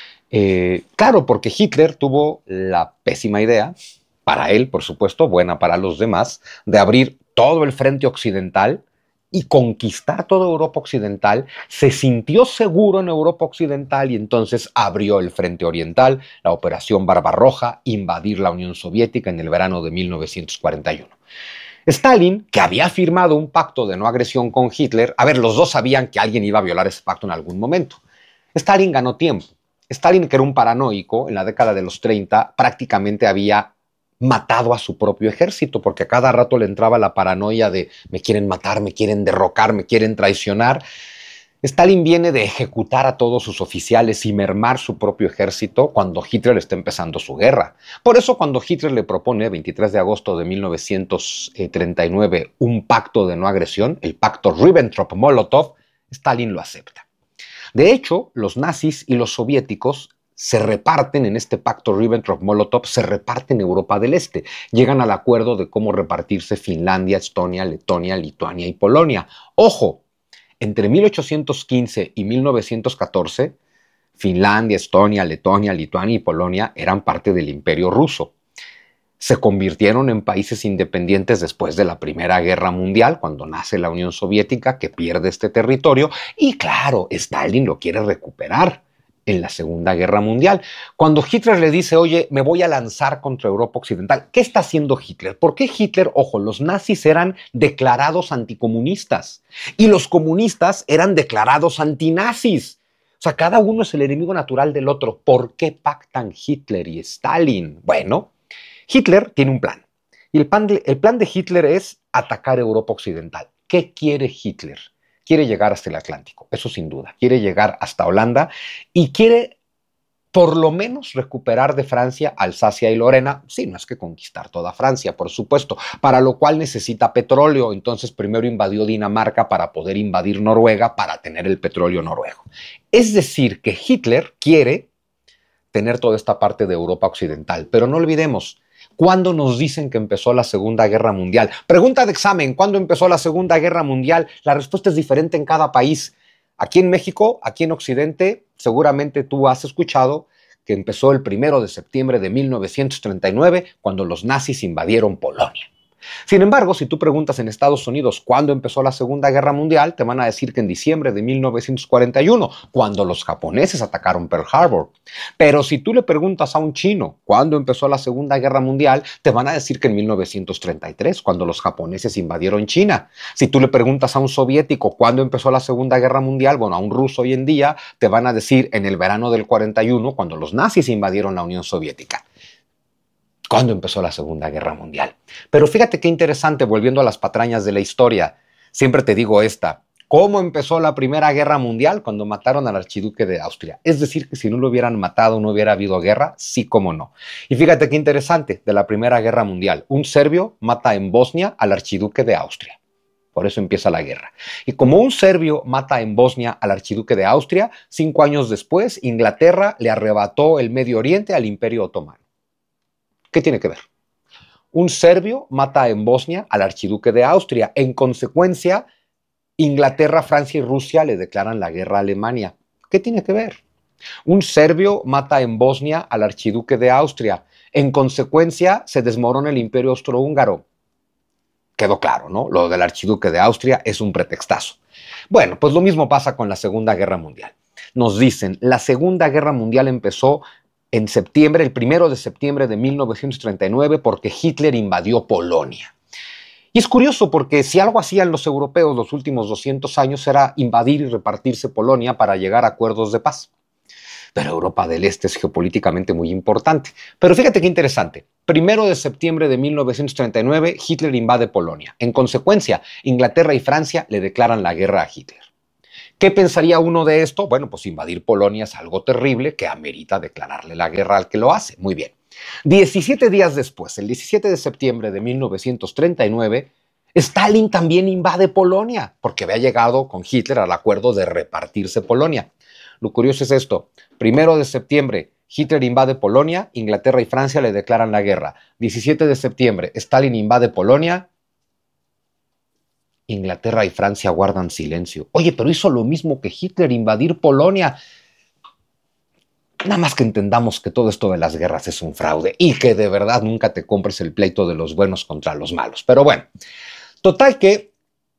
Eh, claro, porque Hitler tuvo la pésima idea, para él, por supuesto, buena para los demás, de abrir todo el frente occidental y conquistar toda Europa Occidental. Se sintió seguro en Europa Occidental y entonces abrió el frente oriental, la Operación Barbarroja, invadir la Unión Soviética en el verano de mil novecientos cuarenta y uno. Stalin, que había firmado un pacto de no agresión con Hitler, a ver, los dos sabían que alguien iba a violar ese pacto en algún momento. Stalin ganó tiempo. Stalin, que era un paranoico, en la década de los treinta, prácticamente había matado a su propio ejército, porque a cada rato le entraba la paranoia de me quieren matar, me quieren derrocar, me quieren traicionar. Stalin viene de ejecutar a todos sus oficiales y mermar su propio ejército cuando Hitler está empezando su guerra. Por eso cuando Hitler le propone, veintitrés de agosto de mil novecientos treinta y nueve, un pacto de no agresión, el pacto Ribbentrop-Molotov, Stalin lo acepta. De hecho, los nazis y los soviéticos se reparten en este pacto Ribbentrop-Molotov, se reparten Europa del Este. Llegan al acuerdo de cómo repartirse Finlandia, Estonia, Letonia, Lituania y Polonia. ¡Ojo! Entre mil ochocientos quince y mil novecientos catorce, Finlandia, Estonia, Letonia, Lituania y Polonia eran parte del Imperio Ruso. Se convirtieron en países independientes después de la Primera Guerra Mundial, cuando nace la Unión Soviética, que pierde este territorio. Y claro, Stalin lo quiere recuperar en la Segunda Guerra Mundial. Cuando Hitler le dice, oye, me voy a lanzar contra Europa Occidental, ¿qué está haciendo Hitler? ¿Por qué Hitler? Ojo, los nazis eran declarados anticomunistas y los comunistas eran declarados antinazis. O sea, cada uno es el enemigo natural del otro. ¿Por qué pactan Hitler y Stalin? Bueno, Hitler tiene un plan. Y el plan de, el plan de Hitler es atacar Europa Occidental. ¿Qué quiere Hitler? Quiere llegar hasta el Atlántico, eso sin duda. Quiere llegar hasta Holanda y quiere por lo menos recuperar de Francia Alsacia y Lorena. Sí, no es que conquistar toda Francia, por supuesto, para lo cual necesita petróleo. Entonces primero invadió Dinamarca para poder invadir Noruega para tener el petróleo noruego. Es decir, que Hitler quiere tener toda esta parte de Europa Occidental. Pero no olvidemos, ¿cuándo nos dicen que empezó la Segunda Guerra Mundial? Pregunta de examen, ¿cuándo empezó la Segunda Guerra Mundial? La respuesta es diferente en cada país. Aquí en México, aquí en Occidente, seguramente tú has escuchado que empezó el primero de septiembre de mil novecientos treinta y nueve, cuando los nazis invadieron Polonia. Sin embargo, si tú preguntas en Estados Unidos cuándo empezó la Segunda Guerra Mundial, te van a decir que en diciembre de mil novecientos cuarenta y uno, cuando los japoneses atacaron Pearl Harbor. Pero si tú le preguntas a un chino cuándo empezó la Segunda Guerra Mundial, te van a decir que en mil novecientos treinta y tres, cuando los japoneses invadieron China. Si tú le preguntas a un soviético cuándo empezó la Segunda Guerra Mundial, bueno, a un ruso hoy en día, te van a decir en el verano del cuarenta y uno, cuando los nazis invadieron la Unión Soviética. ¿Cuándo empezó la Segunda Guerra Mundial? Pero fíjate qué interesante, volviendo a las patrañas de la historia. Siempre te digo esta. ¿Cómo empezó la Primera Guerra Mundial? Cuando mataron al archiduque de Austria. Es decir, que si no lo hubieran matado, no hubiera habido guerra. Sí, cómo no. Y fíjate qué interesante de la Primera Guerra Mundial. Un serbio mata en Bosnia al archiduque de Austria. Por eso empieza la guerra. Y como un serbio mata en Bosnia al archiduque de Austria, cinco años después, Inglaterra le arrebató el Medio Oriente al Imperio Otomano. ¿Qué tiene que ver? Un serbio mata en Bosnia al archiduque de Austria. En consecuencia, Inglaterra, Francia y Rusia le declaran la guerra a Alemania. ¿Qué tiene que ver? Un serbio mata en Bosnia al archiduque de Austria. En consecuencia, se desmorona el imperio austrohúngaro. Quedó claro, ¿no? Lo del archiduque de Austria es un pretextazo. Bueno, pues lo mismo pasa con la Segunda Guerra Mundial. Nos dicen, la Segunda Guerra Mundial empezó en septiembre, el primero de septiembre de mil novecientos treinta y nueve, porque Hitler invadió Polonia. Y es curioso porque si algo hacían los europeos los últimos doscientos años era invadir y repartirse Polonia para llegar a acuerdos de paz. Pero Europa del Este es geopolíticamente muy importante. Pero fíjate qué interesante. Primero de septiembre de mil novecientos treinta y nueve, Hitler invade Polonia. En consecuencia, Inglaterra y Francia le declaran la guerra a Hitler. ¿Qué pensaría uno de esto? Bueno, pues invadir Polonia es algo terrible que amerita declararle la guerra al que lo hace. Muy bien. diecisiete días después, el diecisiete de septiembre de mil novecientos treinta y nueve, Stalin también invade Polonia porque había llegado con Hitler al acuerdo de repartirse Polonia. Lo curioso es esto. Primero de septiembre, Hitler invade Polonia, Inglaterra y Francia le declaran la guerra. diecisiete de septiembre, Stalin invade Polonia, Inglaterra y Francia guardan silencio. Oye, pero hizo lo mismo que Hitler, invadir Polonia. Nada más que entendamos que todo esto de las guerras es un fraude y que de verdad nunca te compres el pleito de los buenos contra los malos. Pero bueno, total que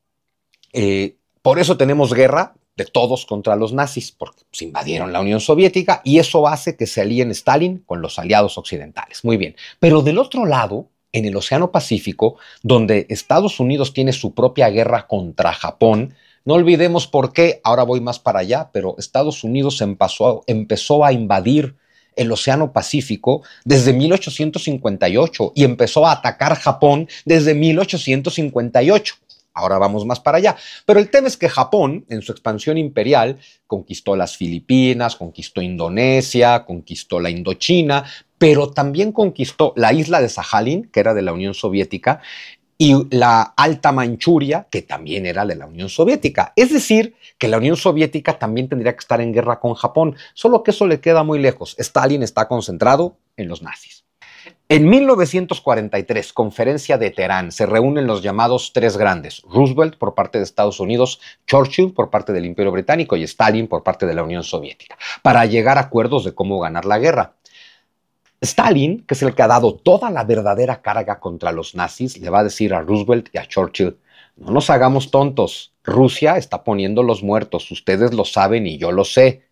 eh, por eso tenemos guerra de todos contra los nazis, porque pues, invadieron la Unión Soviética y eso hace que se alíen Stalin con los aliados occidentales. Muy bien, pero del otro lado, en el Océano Pacífico, donde Estados Unidos tiene su propia guerra contra Japón, no olvidemos por qué, ahora voy más para allá, pero Estados Unidos empezó, empezó a invadir el Océano Pacífico desde mil ochocientos cincuenta y ocho y empezó a atacar Japón desde mil ochocientos cincuenta y ocho. Ahora vamos más para allá. Pero el tema es que Japón, en su expansión imperial, conquistó las Filipinas, conquistó Indonesia, conquistó la Indochina, pero también conquistó la isla de Sajalín, que era de la Unión Soviética, y la Alta Manchuria, que también era de la Unión Soviética. Es decir, que la Unión Soviética también tendría que estar en guerra con Japón, solo que eso le queda muy lejos. Stalin está concentrado en los nazis. En mil novecientos cuarenta y tres, conferencia de Teherán, se reúnen los llamados tres grandes, Roosevelt por parte de Estados Unidos, Churchill por parte del Imperio Británico y Stalin por parte de la Unión Soviética, para llegar a acuerdos de cómo ganar la guerra. Stalin, que es el que ha dado toda la verdadera carga contra los nazis, le va a decir a Roosevelt y a Churchill, no nos hagamos tontos, Rusia está poniendo los muertos, ustedes lo saben y yo lo sé.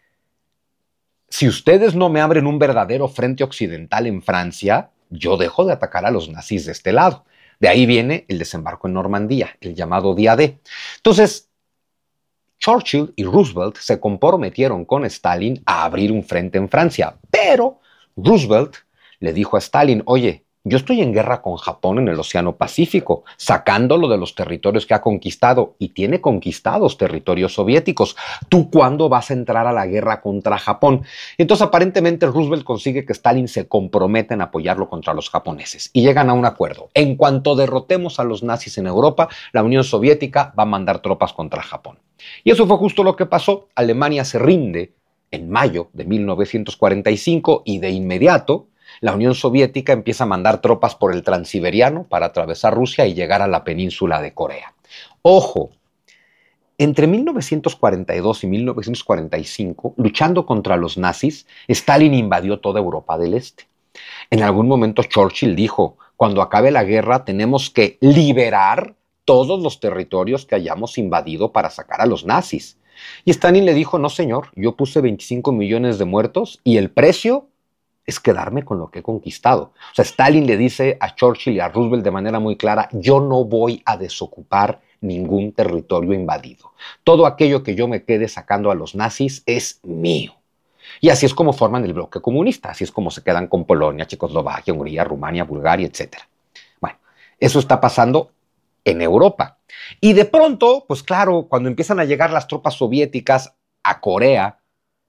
Si ustedes no me abren un verdadero frente occidental en Francia, yo dejo de atacar a los nazis de este lado. De ahí viene el desembarco en Normandía, el llamado Día D. Entonces, Churchill y Roosevelt se comprometieron con Stalin a abrir un frente en Francia, pero Roosevelt le dijo a Stalin, oye, yo estoy en guerra con Japón en el Océano Pacífico, sacándolo de los territorios que ha conquistado y tiene conquistados territorios soviéticos. ¿Tú cuándo vas a entrar a la guerra contra Japón? Entonces aparentemente Roosevelt consigue que Stalin se comprometa en apoyarlo contra los japoneses y llegan a un acuerdo. En cuanto derrotemos a los nazis en Europa, la Unión Soviética va a mandar tropas contra Japón. Y eso fue justo lo que pasó. Alemania se rinde en mayo de mil novecientos cuarenta y cinco y de inmediato la Unión Soviética empieza a mandar tropas por el Transiberiano para atravesar Rusia y llegar a la península de Corea. Ojo, entre mil novecientos cuarenta y dos y mil novecientos cuarenta y cinco, luchando contra los nazis, Stalin invadió toda Europa del Este. En algún momento Churchill dijo, cuando acabe la guerra tenemos que liberar todos los territorios que hayamos invadido para sacar a los nazis. Y Stalin le dijo, no señor, yo puse veinticinco millones de muertos y el precio es quedarme con lo que he conquistado. O sea, Stalin le dice a Churchill y a Roosevelt de manera muy clara, yo no voy a desocupar ningún territorio invadido. Todo aquello que yo me quede sacando a los nazis es mío. Y así es como forman el bloque comunista, así es como se quedan con Polonia, Checoslovaquia, Hungría, Rumania, Bulgaria, etcétera. Bueno, eso está pasando en Europa. Y de pronto, pues claro, cuando empiezan a llegar las tropas soviéticas a Corea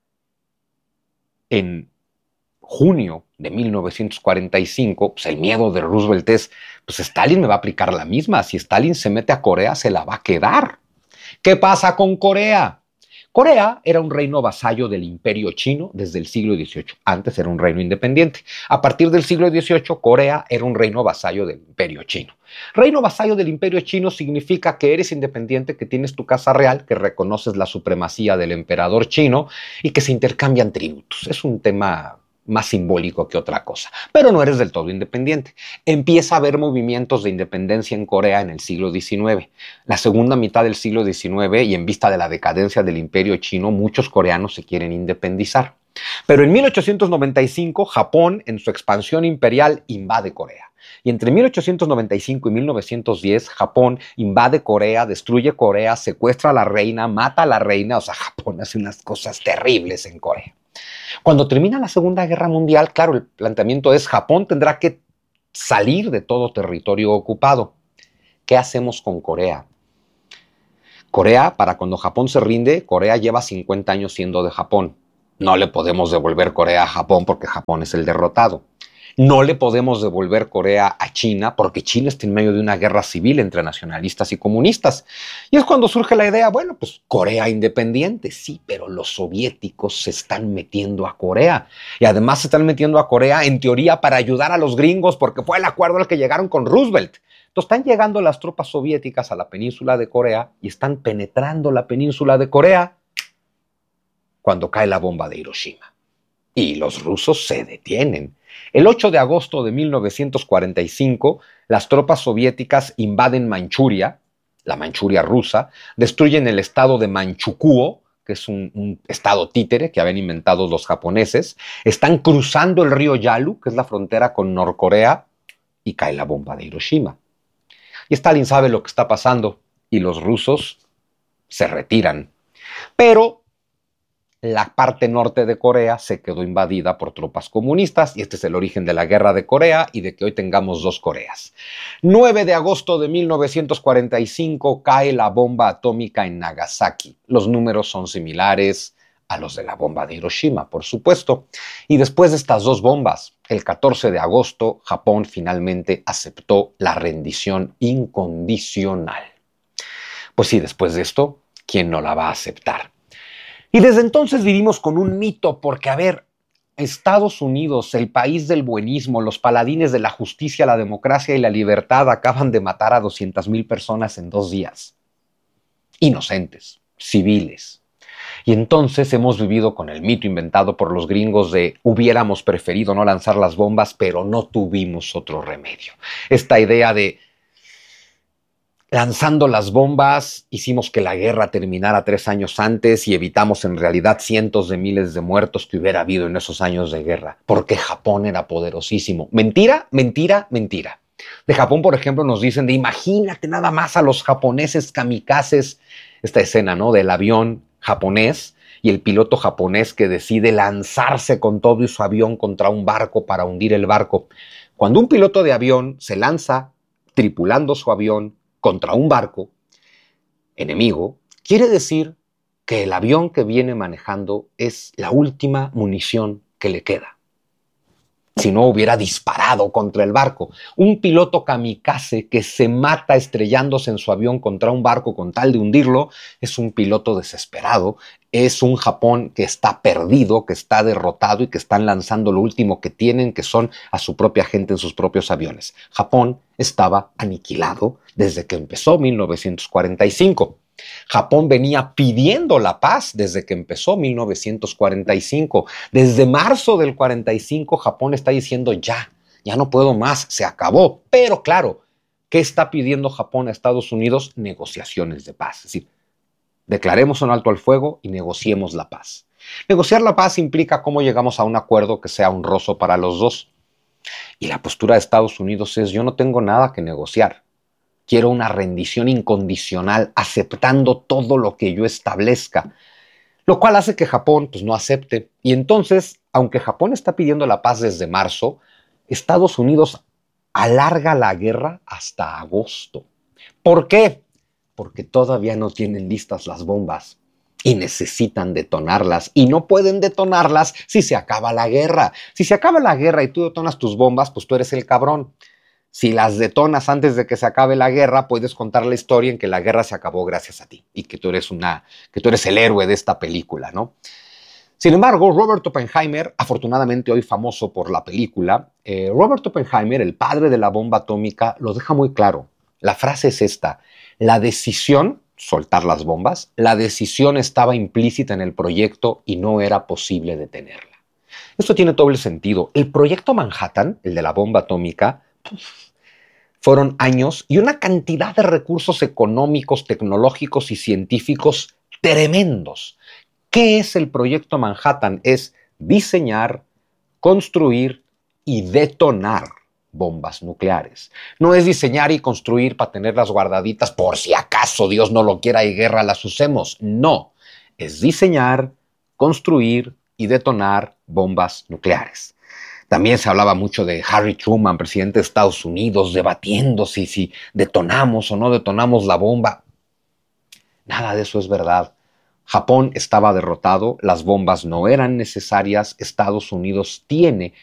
en junio de mil novecientos cuarenta y cinco, pues el miedo de Roosevelt es, pues Stalin me va a aplicar la misma. Si Stalin se mete a Corea, se la va a quedar. ¿Qué pasa con Corea? Corea era un reino vasallo del Imperio Chino desde el siglo dieciocho. Antes era un reino independiente. A partir del siglo dieciocho, Corea era un reino vasallo del Imperio Chino. Reino vasallo del Imperio Chino significa que eres independiente, que tienes tu casa real, que reconoces la supremacía del emperador chino y que se intercambian tributos. Es un tema más simbólico que otra cosa, pero no eres del todo independiente. Empieza a haber movimientos de independencia en Corea en el siglo diecinueve. La segunda mitad del siglo diecinueve, y en vista de la decadencia del Imperio Chino, muchos coreanos se quieren independizar. Pero en mil ochocientos noventa y cinco, Japón, en su expansión imperial, invade Corea. Y entre mil ochocientos noventa y cinco y mil novecientos diez, Japón invade Corea, destruye Corea, secuestra a la reina, mata a la reina. O sea, Japón hace unas cosas terribles en Corea. Cuando termina la Segunda Guerra Mundial, claro, el planteamiento es: Japón tendrá que salir de todo territorio ocupado. ¿Qué hacemos con Corea? Corea, para cuando Japón se rinde, Corea lleva cincuenta años siendo de Japón. No le podemos devolver Corea a Japón porque Japón es el derrotado. No le podemos devolver Corea a China porque China está en medio de una guerra civil entre nacionalistas y comunistas. Y es cuando surge la idea, bueno, pues Corea independiente, sí, pero los soviéticos se están metiendo a Corea. Y además se están metiendo a Corea en teoría para ayudar a los gringos porque fue el acuerdo al que llegaron con Roosevelt. Entonces están llegando las tropas soviéticas a la península de Corea y están penetrando la península de Corea cuando cae la bomba de Hiroshima. Y los rusos se detienen. El ocho de agosto de mil novecientos cuarenta y cinco, las tropas soviéticas invaden Manchuria, la Manchuria rusa, destruyen el estado de Manchukuo, que es un, un estado títere que habían inventado los japoneses, están cruzando el río Yalu, que es la frontera con Norcorea, y cae la bomba de Hiroshima. Y Stalin sabe lo que está pasando, y los rusos se retiran. Pero la parte norte de Corea se quedó invadida por tropas comunistas y este es el origen de la guerra de Corea y de que hoy tengamos dos Coreas. nueve de agosto de mil novecientos cuarenta y cinco cae la bomba atómica en Nagasaki. Los números son similares a los de la bomba de Hiroshima, por supuesto. Y después de estas dos bombas, el catorce de agosto, Japón finalmente aceptó la rendición incondicional. Pues sí, después de esto, ¿quién no la va a aceptar? Y desde entonces vivimos con un mito porque, a ver, Estados Unidos, el país del buenismo, los paladines de la justicia, la democracia y la libertad acaban de matar a doscientas mil personas en dos días. Inocentes, civiles. Y entonces hemos vivido con el mito inventado por los gringos de hubiéramos preferido no lanzar las bombas, pero no tuvimos otro remedio. Esta idea de lanzando las bombas, hicimos que la guerra terminara tres años antes y evitamos en realidad cientos de miles de muertos que hubiera habido en esos años de guerra, porque Japón era poderosísimo. Mentira, mentira, mentira. De Japón, por ejemplo, nos dicen de imagínate nada más a los japoneses kamikazes, esta escena, ¿no?, del avión japonés y el piloto japonés que decide lanzarse con todo y su avión contra un barco para hundir el barco. Cuando un piloto de avión se lanza tripulando su avión contra un barco enemigo, quiere decir que el avión que viene manejando es la última munición que le queda. Si no hubiera disparado contra el barco. Un piloto kamikaze que se mata estrellándose en su avión contra un barco con tal de hundirlo es un piloto desesperado, es un Japón que está perdido, que está derrotado y que están lanzando lo último que tienen, que son a su propia gente en sus propios aviones. Japón estaba aniquilado desde que empezó mil novecientos cuarenta y cinco. Japón venía pidiendo la paz desde que empezó mil novecientos cuarenta y cinco. Desde marzo del cuarenta y cinco, Japón está diciendo ya, ya no puedo más, se acabó. Pero claro, ¿qué está pidiendo Japón a Estados Unidos? Negociaciones de paz. Es decir, declaremos un alto al fuego y negociemos la paz. Negociar la paz implica cómo llegamos a un acuerdo que sea honroso para los dos. Y la postura de Estados Unidos es: yo no tengo nada que negociar. Quiero una rendición incondicional, aceptando todo lo que yo establezca. Lo cual hace que Japón pues, no acepte. Y entonces, aunque Japón está pidiendo la paz desde marzo, Estados Unidos alarga la guerra hasta agosto. ¿Por qué? Porque todavía no tienen listas las bombas y necesitan detonarlas. Y no pueden detonarlas si se acaba la guerra. Si se acaba la guerra y tú detonas tus bombas, pues tú eres el cabrón. Si las detonas antes de que se acabe la guerra, puedes contar la historia en que la guerra se acabó gracias a ti y que tú eres, una, que tú eres el héroe de esta película, ¿no? Sin embargo, Robert Oppenheimer, afortunadamente hoy famoso por la película, eh, Robert Oppenheimer, el padre de la bomba atómica, lo deja muy claro. La frase es esta: la decisión, soltar las bombas, la decisión estaba implícita en el proyecto y no era posible detenerla. Esto tiene doble sentido. El proyecto Manhattan, el de la bomba atómica, fueron años y una cantidad de recursos económicos, tecnológicos y científicos tremendos. ¿Qué es el proyecto Manhattan? Es diseñar, construir y detonar bombas nucleares. No es diseñar y construir para tenerlas guardaditas por si acaso Dios no lo quiera y guerra las usemos. No, es diseñar, construir y detonar bombas nucleares. También se hablaba mucho de Harry Truman, presidente de Estados Unidos, debatiendo si, si detonamos o no detonamos la bomba. Nada de eso es verdad. Japón estaba derrotado, las bombas no eran necesarias, Estados Unidos tiene